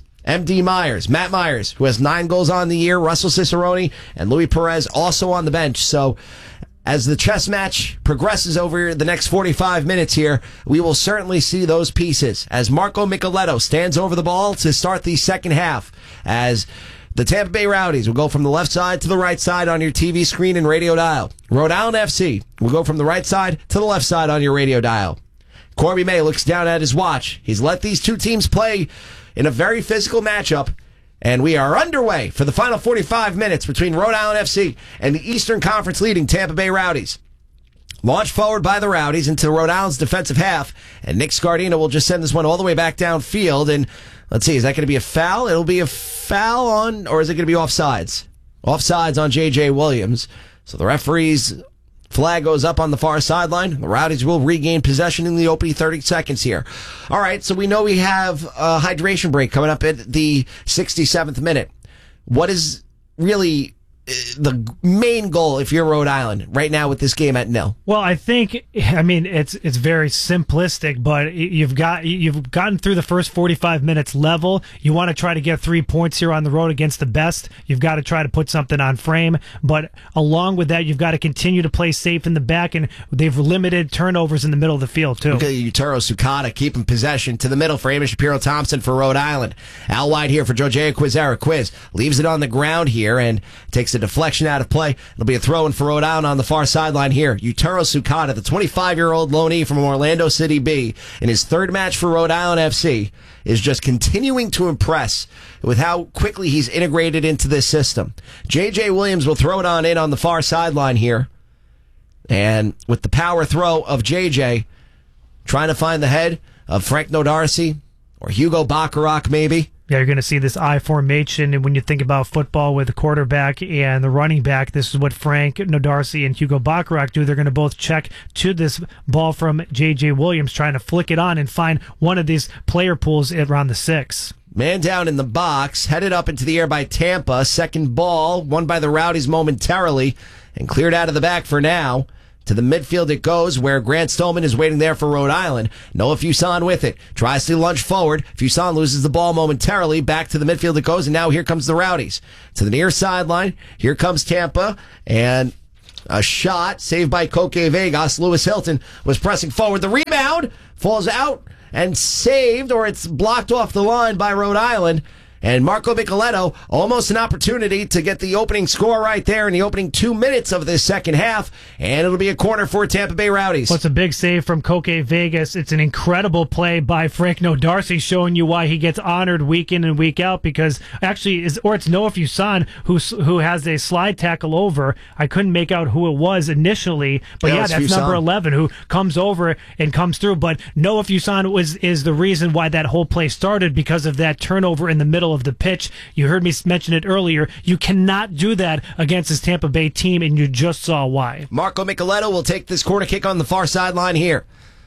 M D Myers, Matt Myers, who has nine goals on the year, Russell Cicerone, and Louis Perez also on the bench. So as the chess match progresses over the next forty-five minutes here, we will certainly see those pieces as Marco Micheletto stands over the ball to start the second half, as the Tampa Bay Rowdies will go from the left side to the right side on your T V screen and radio dial. Rhode Island F C will go from the right side to the left side on your radio dial. Corby May looks down at his watch. He's let these two teams play in a very physical matchup, and we are underway for the final forty-five minutes between Rhode Island F C and the Eastern Conference leading Tampa Bay Rowdies. Launched forward by the Rowdies into Rhode Island's defensive half, and Nick Scardina will just send this one all the way back downfield. And let's see, is that going to be a foul? It'll be a foul on, or is it going to be offsides? Offsides on J J Williams. So the referee's flag goes up on the far sideline. The Rowdies will regain possession in the opening thirty seconds here. All right, so we know we have a hydration break coming up at the sixty-seventh minute. What is really the main goal if you're Rhode Island right now with this game at nil? Well, I think, I mean, it's it's very simplistic, but you've got you've gotten through the first forty-five minutes level. You want to try to get three points here on the road against the best. You've got to try to put something on frame, but along with that, you've got to continue to play safe in the back, and they've limited turnovers in the middle of the field too. Okay, Utaro Sukata keeping possession to the middle for Amos Shapiro-Thompson for Rhode Island. Al wide here for Jojea Quizera. Quiz leaves it on the ground here and takes a deflection out of play. It'll be a throw-in for Rhode Island on the far sideline here. Utaro Sukata, the twenty-five-year-old loanee from Orlando City B, in his third match for Rhode Island F C, is just continuing to impress with how quickly he's integrated into this system. J J Williams will throw it on in on the far sideline here. And with the power throw of J J, trying to find the head of Frank Nodarcy or Hugo Bacharach maybe. Yeah, you're going to see this I formation, and when you think about football with the quarterback and the running back, this is what Frank Nodarcy and Hugo Bacharach do. They're going to both check to this ball from J J Williams, trying to flick it on and find one of these player pools around the six. Man down in the box, headed up into the air by Tampa. Second ball, won by the Rowdies momentarily, and cleared out of the back for now. To the midfield it goes, where Grant Stolman is waiting there for Rhode Island. Noah Fuson with it. Tries to lunge forward. Fuson loses the ball momentarily. Back to the midfield it goes, and now here comes the Rowdies. To the near sideline, here comes Tampa, and a shot saved by Koke Vegas. Lewis Hilton was pressing forward. The rebound falls out and saved, or it's blocked off the line by Rhode Island. And Marco Micheletto, almost an opportunity to get the opening score right there in the opening two minutes of this second half. And it'll be a corner for Tampa Bay Rowdies. Well, it's a big save from Koke Vegas. It's an incredible play by Frank Nodarcy, showing you why he gets honored week in and week out, because actually, is or it's Noah Fuson who, who has a slide tackle over. I couldn't make out who it was initially, but yeah, yeah that's Fuson. Number eleven who comes over and comes through. But Noah Fuson was, is the reason why that whole play started, because of that turnover in the middle of the pitch. You heard me mention it earlier. You cannot do that against this Tampa Bay team, and you just saw why. Marco Micheletto will take this corner kick on the far sideline here.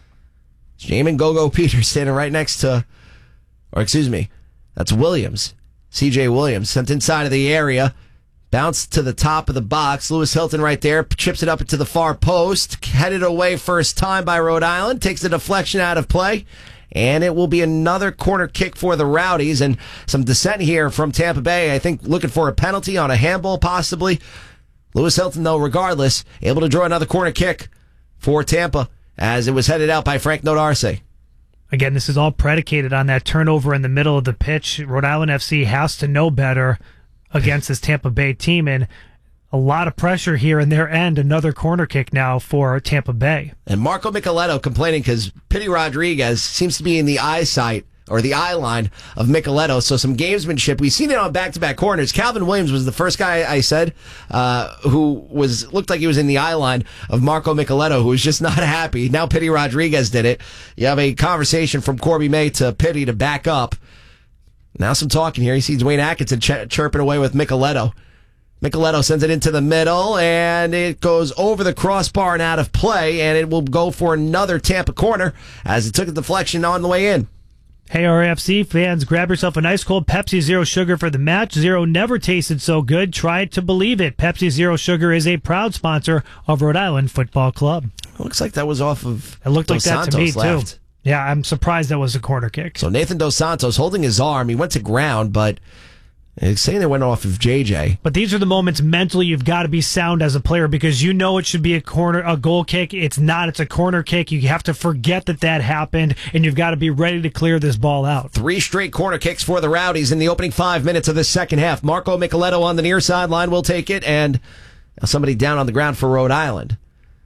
Jamin Gogo Peters standing right next to, or excuse me, that's Williams. C J Williams sent inside of the area. Bounced to the top of the box. Lewis Hilton right there. Chips it up into the far post. Headed away first time by Rhode Island. Takes the deflection out of play. And it will be another corner kick for the Rowdies, and some dissent here from Tampa Bay. I think looking for a penalty on a handball possibly. Lewis Hilton, though, regardless, able to draw another corner kick for Tampa as it was headed out by Frank Nodarcy. Again, this is all predicated on that turnover in the middle of the pitch. Rhode Island F C has to know better against this Tampa Bay team, and a lot of pressure here in their end. Another corner kick now for Tampa Bay. And Marco Micheletto complaining because Pity Rodriguez seems to be in the eyesight or the eye line of Micheletto. So some gamesmanship. We've seen it on back-to-back corners. Calvin Williams was the first guy I said uh, who was looked like he was in the eye line of Marco Micheletto, who was just not happy. Now Pity Rodriguez did it. You have a conversation from Corby May to Pity to back up. Now some talking here. He sees Dwayne Atkinson ch- chirping away with Micheletto. Micheletto sends it into the middle, and it goes over the crossbar and out of play, and it will go for another Tampa corner as it took a deflection on the way in. Hey, R A F C fans, grab yourself a nice cold Pepsi Zero Sugar for the match. Zero never tasted so good. Try it to believe it. Pepsi Zero Sugar is a proud sponsor of Rhode Island Football Club. It looks like that was off of It looked Dos like that Santos to me, left. too. Yeah, I'm surprised that was a corner kick. So Nathan Dos Santos holding his arm. He went to ground, but it's saying they went off of J J. But these are the moments mentally you've got to be sound as a player, because you know it should be a corner, a goal kick. It's not. It's a corner kick. You have to forget that that happened, and you've got to be ready to clear this ball out. Three straight corner kicks for the Rowdies in the opening five minutes of the second half. Marco Micheletto on the near sideline will take it, and somebody down on the ground for Rhode Island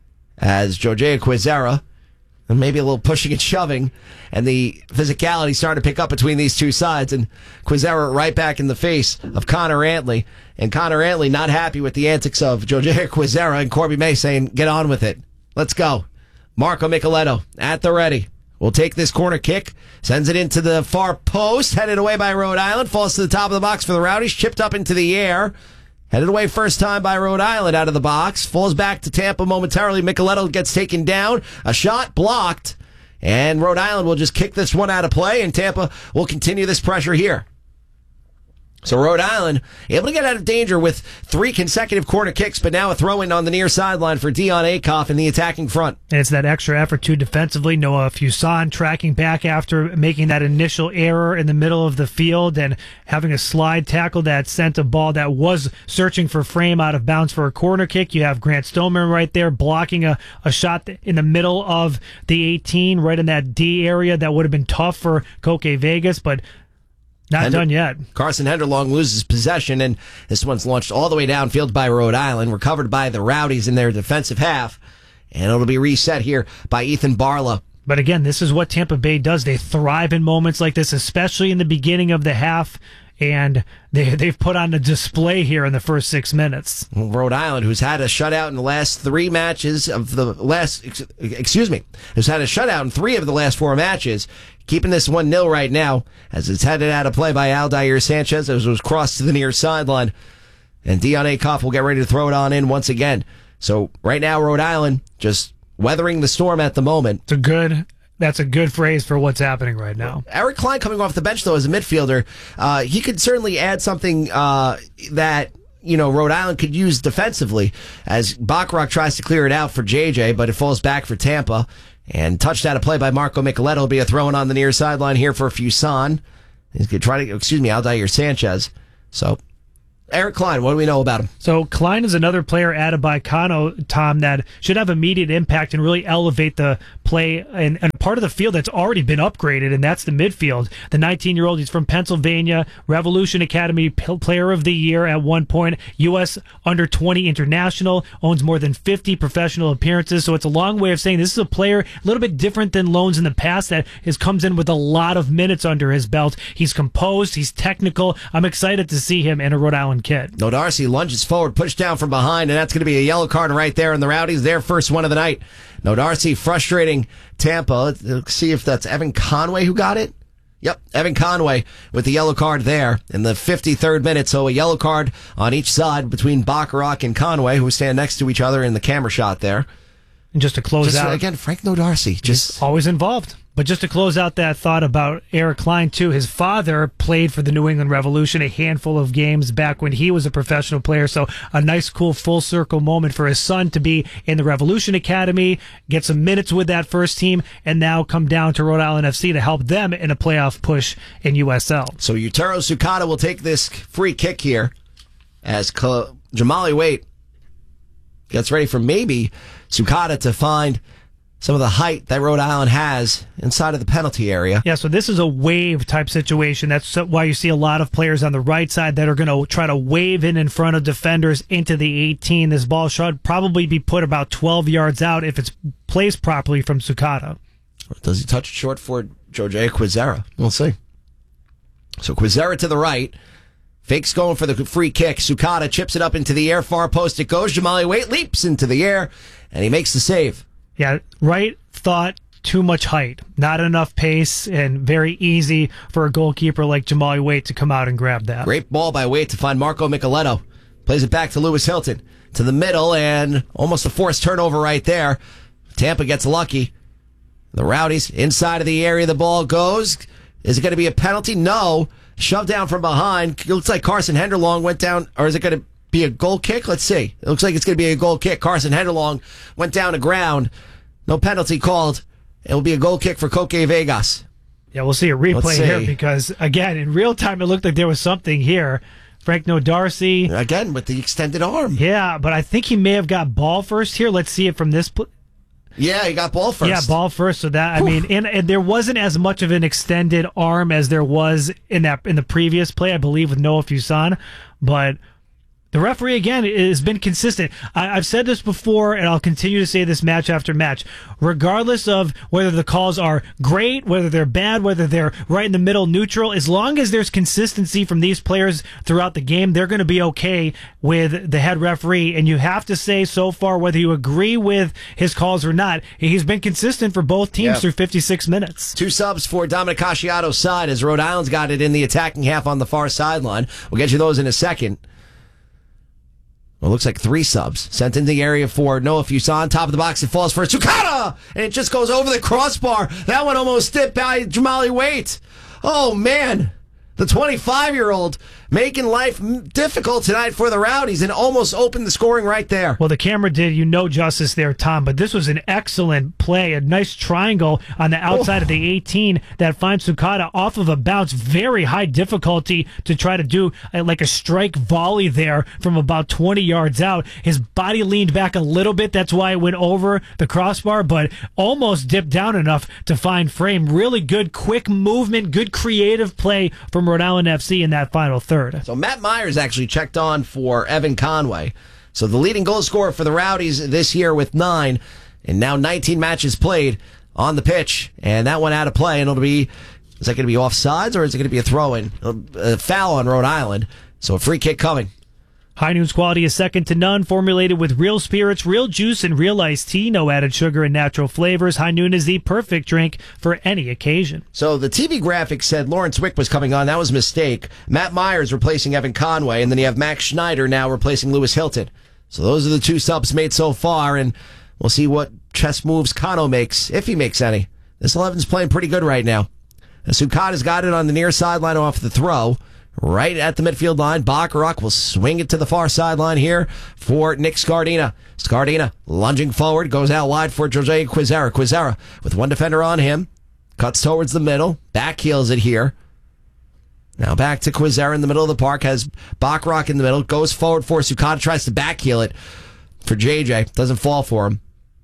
as Jojea Quizera. And maybe a little pushing and shoving, and the physicality started to pick up between these two sides, and Quizera right back in the face of Connor Antley, and Connor Antley not happy with the antics of Jojea Quizera, and Corby May saying, get on with it. Let's go. Marco Micheletto at the ready. Will take this corner kick, sends it into the far post, headed away by Rhode Island, falls to the top of the box for the Rowdies, chipped up into the air. Headed away first time by Rhode Island out of the box. Falls back to Tampa momentarily. Micheletto gets taken down. A shot blocked. And Rhode Island will just kick this one out of play, and Tampa will continue this pressure here. So Rhode Island able to get out of danger with three consecutive corner kicks, but now a throw-in on the near sideline for Dion Akoff in the attacking front. And it's that extra effort, too, defensively. Noah Fuson tracking back after making that initial error in the middle of the field and having a slide tackle that sent a ball that was searching for frame out of bounds for a corner kick. You have Grant Stolman right there blocking a, a shot in the middle of the eighteen, right in that D area. That would have been tough for Koke Vegas, but Not Hender- done yet. Carson Henderlong loses possession, and this one's launched all the way downfield by Rhode Island, recovered by the Rowdies in their defensive half, and it'll be reset here by Ethan Barlow. But again, this is what Tampa Bay does. They thrive in moments like this, especially in the beginning of the half, and they, they've put on a display here in the first six minutes. Rhode Island, who's had a shutout in the last three matches of the last, excuse me, who's had a shutout in three of the last four matches, keeping this one nil right now as it's headed out of play by Aldair Sanchez as it was crossed to the near sideline. And Dion Akoff will get ready to throw it on in once again. So right now, Rhode Island just weathering the storm at the moment. It's a good... That's a good phrase for what's happening right now. Eric Klein coming off the bench, though, as a midfielder, uh, he could certainly add something uh, that you know, Rhode Island could use defensively as Bacharach tries to clear it out for J J, but it falls back for Tampa. And touched out a play by Marco Micheletto will be a throw-in on the near sideline here for Fuson. He's going to try to, excuse me, Aldair Sanchez. So, Eric Klein, what do we know about him? So Klein is another player added by Kano, Tom, that should have immediate impact and really elevate the play and, and part of the field that's already been upgraded, and that's the midfield. The nineteen-year-old, he's from Pennsylvania, Revolution Academy Player of the Year at one point, U S under twenty international, owns more than fifty professional appearances, so it's a long way of saying this is a player a little bit different than loans in the past that has comes in with a lot of minutes under his belt. He's composed, he's technical. I'm excited to see him in a Rhode Island kid. No Darcy lunges forward, pushed down from behind, and that's going to be a yellow card right there, and the Rowdies, their first one of the night. No Darcy frustrating Tampa. Let's see if that's Evan Conway who got it. Yep, Evan Conway with the yellow card there in the fifty-third minute. So a yellow card on each side between Bacharach and Conway, who stand next to each other in the camera shot there. And just to close just, out. Again, Frank No Darcy. Just He's always involved. But just to close out that thought about Eric Klein, too, his father played for the New England Revolution a handful of games back when he was a professional player. So a nice, cool, full circle moment for his son to be in the Revolution Academy, get some minutes with that first team, and now come down to Rhode Island F C to help them in a playoff push in U S L. So Yutaro Sukata will take this free kick here as Ka- Jamali Waite gets ready for maybe Sukata to find some of the height that Rhode Island has inside of the penalty area. Yeah, so this is a wave type situation. That's why you see a lot of players on the right side that are going to try to wave in in front of defenders into the eighteen. This ball should probably be put about twelve yards out if it's placed properly from Sukata. Or does he touch it short for Jose Quizera? We'll see. So Quizera to the right. Fake's going for the free kick. Sukata chips it up into the air. Far post it goes. Jamali Waite leaps into the air, and he makes the save. Yeah, right thought, too much height. Not enough pace, and very easy for a goalkeeper like Jamali Waite to come out and grab that. Great ball by Waite to find Marco Micheletto. Plays it back to Lewis Hilton. To the middle, and almost a forced turnover right there. Tampa gets lucky. The Rowdies inside of the area the ball goes. Is it going to be a penalty? No. Shoved down from behind. It looks like Carson Henderlong went down, or is it going to be a goal kick? Let's see. It looks like it's going to be a goal kick. Carson Henderlong went down to ground. No penalty called. It will be a goal kick for Koke Vegas. Yeah, we'll see a replay see. here because, again, in real time, it looked like there was something here. Frank No Darcy. Again, with the extended arm. Yeah, but I think he may have got ball first here. Let's see it from this. Pl- yeah, he got ball first. Yeah, ball first. So that, I mean, and, and there wasn't as much of an extended arm as there was in that in the previous play, I believe, with Noah Fuson. But the referee, again, has been consistent. I, I've said this before, and I'll continue to say this match after match. Regardless of whether the calls are great, whether they're bad, whether they're right in the middle, neutral, as long as there's consistency from these players throughout the game, they're going to be okay with the head referee. And you have to say so far, whether you agree with his calls or not, he's been consistent for both teams yeah. through fifty-six minutes. Two subs for Dominic Casciato's side as Rhode Island's got it in the attacking half on the far sideline. We'll get you those in a second. Well, it looks like three subs. Sent into the area for Noah Fuson. Top of the box, it falls for Sukata! And it just goes over the crossbar. That one almost dipped by Jamali Waite. Oh, man. The twenty-five-year-old making life difficult tonight for the Rowdies and almost opened the scoring right there. Well, the camera did you no justice there, Tom, but this was an excellent play. A nice triangle on the outside oh. of the eighteen that finds Sukata off of a bounce. Very high difficulty to try to do uh, like a strike volley there from about twenty yards out. His body leaned back a little bit. That's why it went over the crossbar, but almost dipped down enough to find frame. Really good, quick movement, good creative play from Rhode Island F C in that final third. So Matt Myers actually checked on for Evan Conway. So the leading goal scorer for the Rowdies this year with nine, and now nineteen matches played on the pitch, and that one out of play, and it'll be, is that going to be offsides, or is it going to be a throw-in? A foul on Rhode Island, so a free kick coming. High Noon's quality is second to none, formulated with real spirits, real juice, and real iced tea. No added sugar and natural flavors. High Noon is the perfect drink for any occasion. So the T V graphic said Lawrence Wick was coming on. That was a mistake. Matt Myers replacing Evan Conway, and then you have Max Schneider now replacing Lewis Hilton. So those are the two subs made so far, and we'll see what chess moves Kano makes, if he makes any. This eleven's playing pretty good right now. Sukata's got it on the near sideline off the throw. right at the midfield line. Bacharach will swing it to the far sideline here for Nick Scardina. Scardina lunging forward, goes out wide for Jose Quizera. Quizera with one defender on him, cuts towards the middle, back heels it here. Now back to Quizera in the middle of the park, has Bacharach in the middle, goes forward for Sukata, tries to back heel it for J J, doesn't fall for him.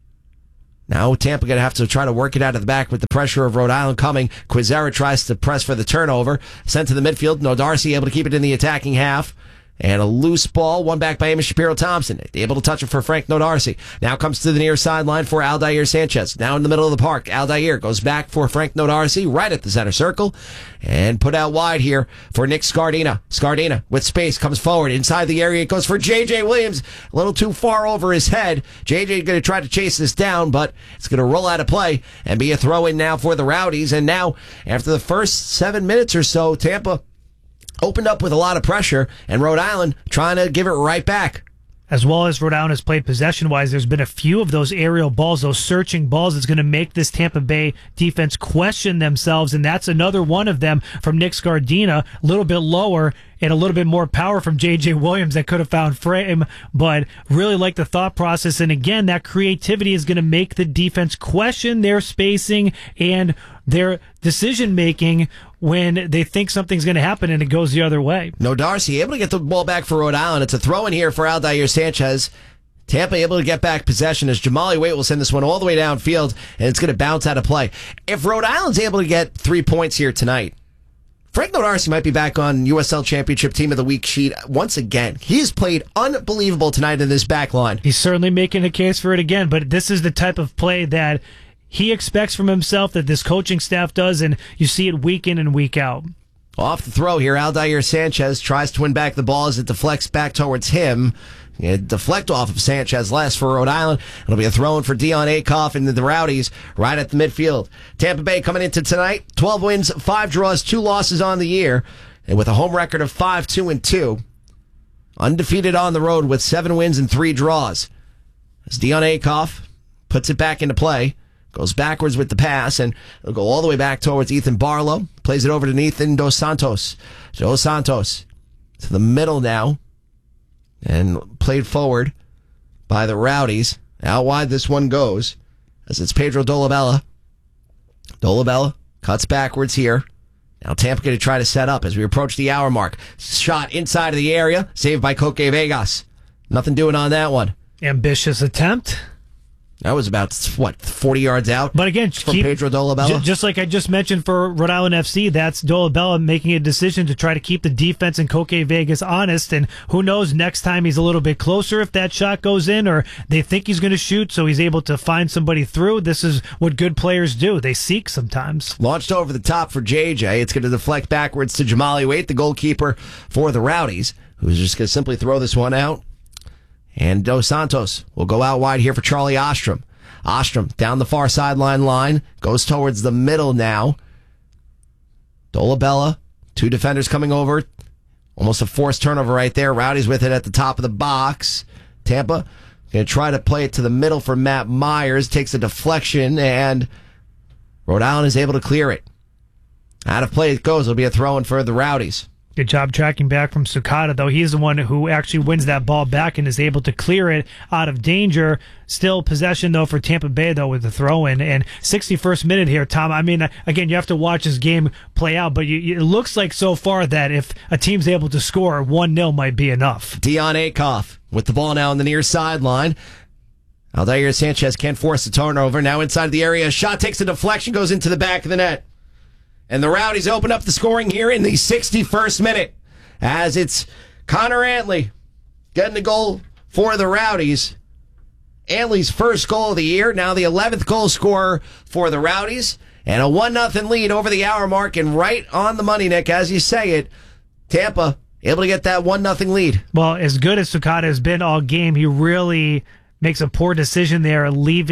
Now Tampa going to have to try to work it out of the back with the pressure of Rhode Island coming. Quizera tries to press for the turnover. Sent to the midfield. No Darcy able to keep it in the attacking half. And a loose ball, one back by Amos Shapiro-Thompson. Able to touch it for Frank Nodarcy. Now comes to the near sideline for Aldair Sanchez. Now in the middle of the park. Aldair goes back for Frank Nodarcy, right at the center circle. And put out wide here for Nick Scardina. Scardina with space comes forward. Inside the area it goes for J J Williams. A little too far over his head. J J going to try to chase this down, but it's going to roll out of play and be a throw in now for the Rowdies. And now, after the first seven minutes or so, Tampa opened up with a lot of pressure, and Rhode Island trying to give it right back. As well as Rhode Island has played possession-wise, there's been a few of those aerial balls, those searching balls that's going to make this Tampa Bay defense question themselves, and that's another one of them from Nick Scardina, a little bit lower and a little bit more power from J J Williams that could have found frame, but really like the thought process. And again, that creativity is going to make the defense question their spacing and their decision-making when they think something's going to happen and it goes the other way. No Darcy able to get the ball back for Rhode Island. It's a throw in here for Aldair Sanchez. Tampa able to get back possession as Jamali Waite will send this one all the way downfield, and it's going to bounce out of play. If Rhode Island's able to get three points here tonight, Frank Nodarcy might be back on U S L Championship Team of the Week sheet once again. He has played unbelievable tonight in this back line. He's certainly making a case for it again, but this is the type of play that he expects from himself, that this coaching staff does, and you see it week in and week out. Off the throw here, Aldair Sanchez tries to win back the ball as it deflects back towards him. It deflect off of Sanchez last for Rhode Island. It'll be a throw in for Dion Akoff and the Rowdies right at the midfield. Tampa Bay coming into tonight, twelve wins, five draws, two losses on the year, and with a home record of five two and two. Undefeated on the road with seven wins and three draws. As Dion Akoff puts it back into play, goes backwards with the pass, and it'll go all the way back towards Ethan Barlow. Plays it over to Ethan Dos Santos. Dos Santos to the middle now. And played forward by the Rowdies. Out wide this one goes, as it's Pedro Dolabella. Dolabella cuts backwards here. Now Tampa going to try to set up as we approach the hour mark. Shot inside of the area, saved by Coque Vegas. Nothing doing on that one. Ambitious attempt. That was about, what, forty yards out? But again, from keep, Pedro Dolabella? J- just like I just mentioned for Rhode Island F C, that's Dolabella making a decision to try to keep the defense and Coque Vegas honest. And who knows, next time he's a little bit closer if that shot goes in, or they think he's going to shoot, so he's able to find somebody through. This is what good players do. They seek sometimes. Launched over the top for J J. It's going to deflect backwards to Jamali Waite, the goalkeeper for the Rowdies, who's just going to simply throw this one out. And Dos Santos will go out wide here for Charlie Ostrom. Ostrom down the far sideline line, goes towards the middle now. Dolabella, two defenders coming over. Almost a forced turnover right there. Rowdy's with it at the top of the box. Tampa going to try to play it to the middle for Matt Myers. Takes a deflection, and Rhode Island is able to clear it. Out of play it goes. It'll be a throw-in for the Rowdies. Good job tracking back from Sukata, though. He's the one who actually wins that ball back and is able to clear it out of danger. Still possession, though, for Tampa Bay, though, with the throw-in. And sixty-first minute here, Tom. I mean, again, you have to watch this game play out, but you, it looks like so far that if a team's able to score, one nil might be enough. Dion Akoff with the ball now on the near sideline. Aldair Sanchez can't force the turnover. Now inside the area. Shot takes a deflection, goes into the back of the net. And the Rowdies open up the scoring here in the sixty-first minute, as it's Connor Antley getting the goal for the Rowdies. Antley's first goal of the year, now the eleventh goal scorer for the Rowdies, and a one nothing lead over the hour mark, and right on the money, Nick, as you say it, Tampa able to get that one nothing lead. Well, as good as Sukata has been all game, he really makes a poor decision there, leaving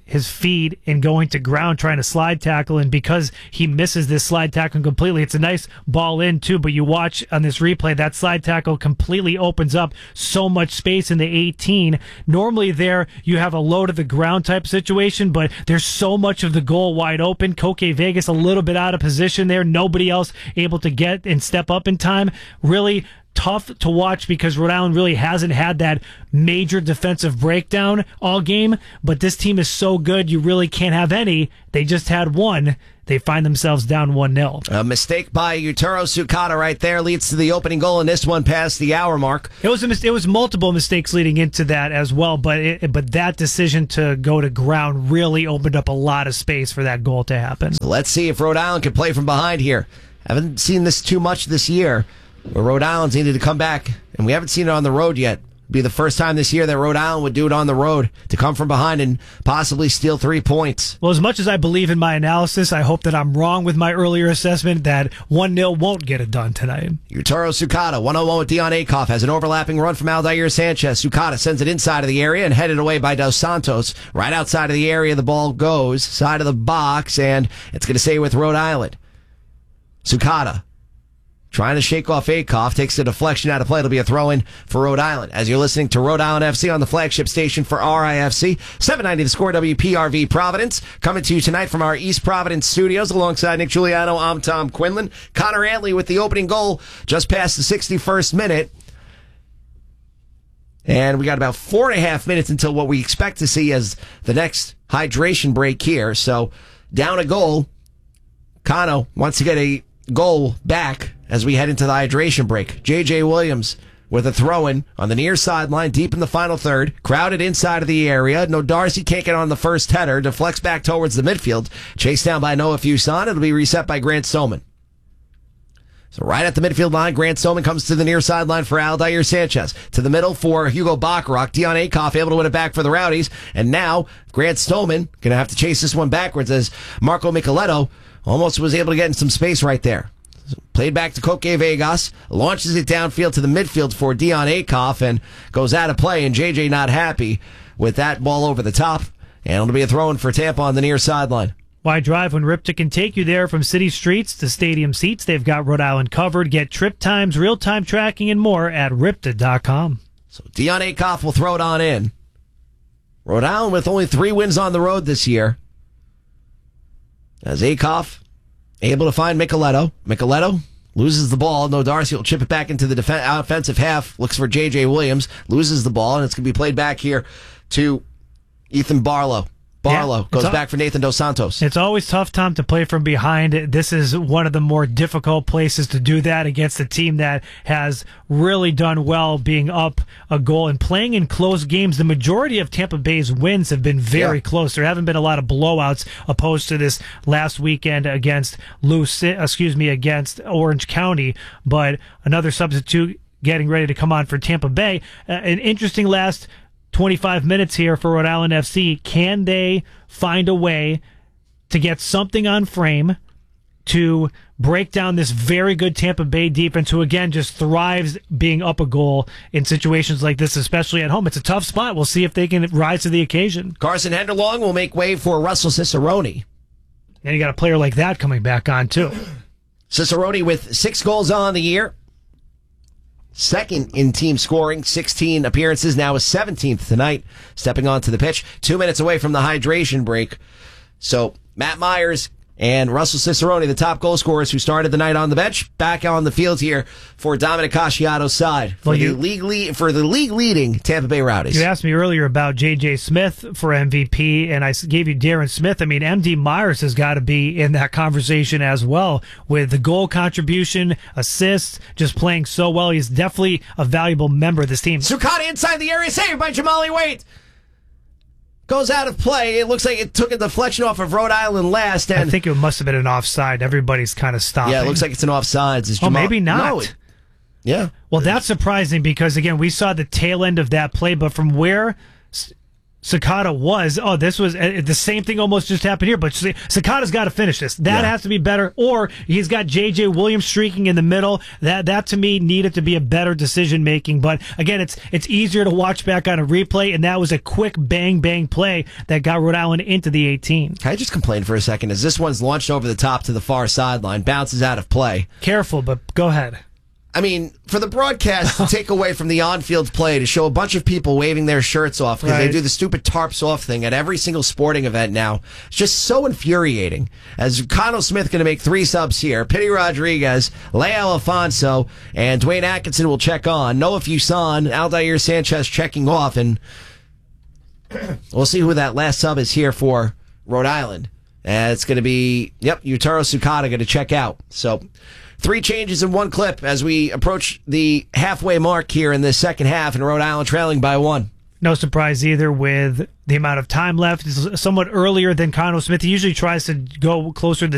his feet and going to ground trying to slide tackle, and because he misses this slide tackle completely, it's a nice ball in too, but you watch on this replay, that slide tackle completely opens up so much space in the eighteen. Normally there you have a low to the ground type situation, but there's so much of the goal wide open. Koke Vegas a little bit out of position there, nobody else able to get and step up in time. Really tough to watch because Rhode Island really hasn't had that major defensive breakdown all game, but this team is so good you really can't have any. They just had one. They find themselves down one nil. A mistake by Yutaro Sukata right there leads to the opening goal in this one past the hour mark. It was a mis- it was multiple mistakes leading into that as well, but it, but that decision to go to ground really opened up a lot of space for that goal to happen. So let's see if Rhode Island can play from behind here. Haven't seen this too much this year, where Rhode Island's needed to come back, and we haven't seen it on the road yet. It'd be the first time this year that Rhode Island would do it on the road, to come from behind and possibly steal three points. Well, as much as I believe in my analysis, I hope that I'm wrong with my earlier assessment that one nil won't get it done tonight. Yutaro Sukata, one on one with Dion Akoff, has an overlapping run from Aldair Sanchez. Sukata sends it inside of the area and headed away by Dos Santos. Right outside of the area, the ball goes, side of the box, and it's going to stay with Rhode Island. Sukata trying to shake off Akoff, takes the deflection out of play. It'll be a throw-in for Rhode Island. As you're listening to Rhode Island F C on the flagship station for R I F C, seven ninety The Score, W P R V Providence. Coming to you tonight from our East Providence studios alongside Nick Giuliano. I'm Tom Quinlan. Connor Antley with the opening goal just past the sixty-first minute. And we got about four and a half minutes until what we expect to see as the next hydration break here. So down a goal. Kano wants to get a goal back as we head into the hydration break. J J Williams with a throw-in on the near sideline, deep in the final third, crowded inside of the area. No, Darcy can't get on the first header, deflects back towards the midfield, chased down by Noah Fuson. It'll be reset by Grant Stoneman. So right at the midfield line, Grant Stoneman comes to the near sideline for Aldair Sanchez. To the middle for Hugo Bacharach. Dion Akoff able to win it back for the Rowdies. And now Grant Stoneman going to have to chase this one backwards as Marco Micheletto almost was able to get in some space right there. So played back to Koke Vegas, launches it downfield to the midfield for Dion Akoff and goes out of play, and J J not happy with that ball over the top. And it'll be a throw-in for Tampa on the near sideline. Why drive when Ripta can take you there from city streets to stadium seats? They've got Rhode Island covered. Get trip times, real-time tracking, and more at ripta dot com. So Dion Akoff will throw it on in. Rhode Island with only three wins on the road this year. As Akoff able to find Micheletto. Micheletto loses the ball. No, Darcy will chip it back into the def- offensive half. Looks for J J Williams. Loses the ball, and it's going to be played back here to Ethan Barlow. Barlow yeah, goes al- back for Nathan Dos Santos. It's always tough, Tom, to play from behind. This is one of the more difficult places to do that against a team that has really done well being up a goal and playing in close games. The majority of Tampa Bay's wins have been very yeah. close. There haven't been a lot of blowouts opposed to this last weekend against Lucy, excuse me, against Orange County, but another substitute getting ready to come on for Tampa Bay. Uh, an interesting last twenty-five minutes here for Rhode Island F C. Can they find a way to get something on frame to break down this very good Tampa Bay defense, who again just thrives being up a goal in situations like this, especially at home? It's a tough spot. We'll see if they can rise to the occasion. Carson Henderlong will make way for Russell Cicerone. And you got a player like that coming back on too. Cicerone with six goals on the year. Second in team scoring, sixteen appearances, now a seventeenth tonight, stepping onto the pitch. Two minutes away from the hydration break. So Matt Myers and Russell Cicerone, the top goal scorers who started the night on the bench, back on the field here for Dominic Casciato's side for, well, you, the league lead, for the league leading Tampa Bay Rowdies. You asked me earlier about J J Smith for M V P, and I gave you Darren Smith. I mean, M D Myers has got to be in that conversation as well with the goal contribution, assists, just playing so well. He's definitely a valuable member of this team. Sukata inside the area, saved by Jamali Waite. Goes out of play. It looks like it took a deflection off of Rhode Island last. And I think it must have been an offside. Everybody's kind of stopping. Yeah, it looks like it's an offsides. It's oh, maybe not. No, it, yeah. Well, that's surprising because, again, we saw the tail end of that play, but from where S- Sakata was, oh, this was uh, the same thing almost just happened here, but Sakata's got to finish this. That Yeah. has to be better, or he's got J J Williams streaking in the middle. That, that to me, needed to be a better decision-making. But again, it's it's easier to watch back on a replay, and that was a quick bang-bang play that got Rhode Island into the eighteen. Can I just complain for a second? As this one's launched over the top to the far sideline, bounces out of play. Careful, but go ahead. I mean, for the broadcast to take away from the on-field play, to show a bunch of people waving their shirts off because Right. they do the stupid tarps off thing at every single sporting event now, it's just so infuriating. As Connell Smith going to make three subs here, Pitty Rodriguez, Leo Alfonso, and Dwayne Atkinson will check on. Noah Fuson, Aldair Sanchez checking off, and we'll see who that last sub is here for Rhode Island. And it's going to be, yep, Yutaro Sukata going to check out. So, three changes in one clip as we approach the halfway mark here in this second half, and Rhode Island trailing by one. No surprise either with the amount of time left. It's somewhat earlier than Connell Smith. He usually tries to go closer to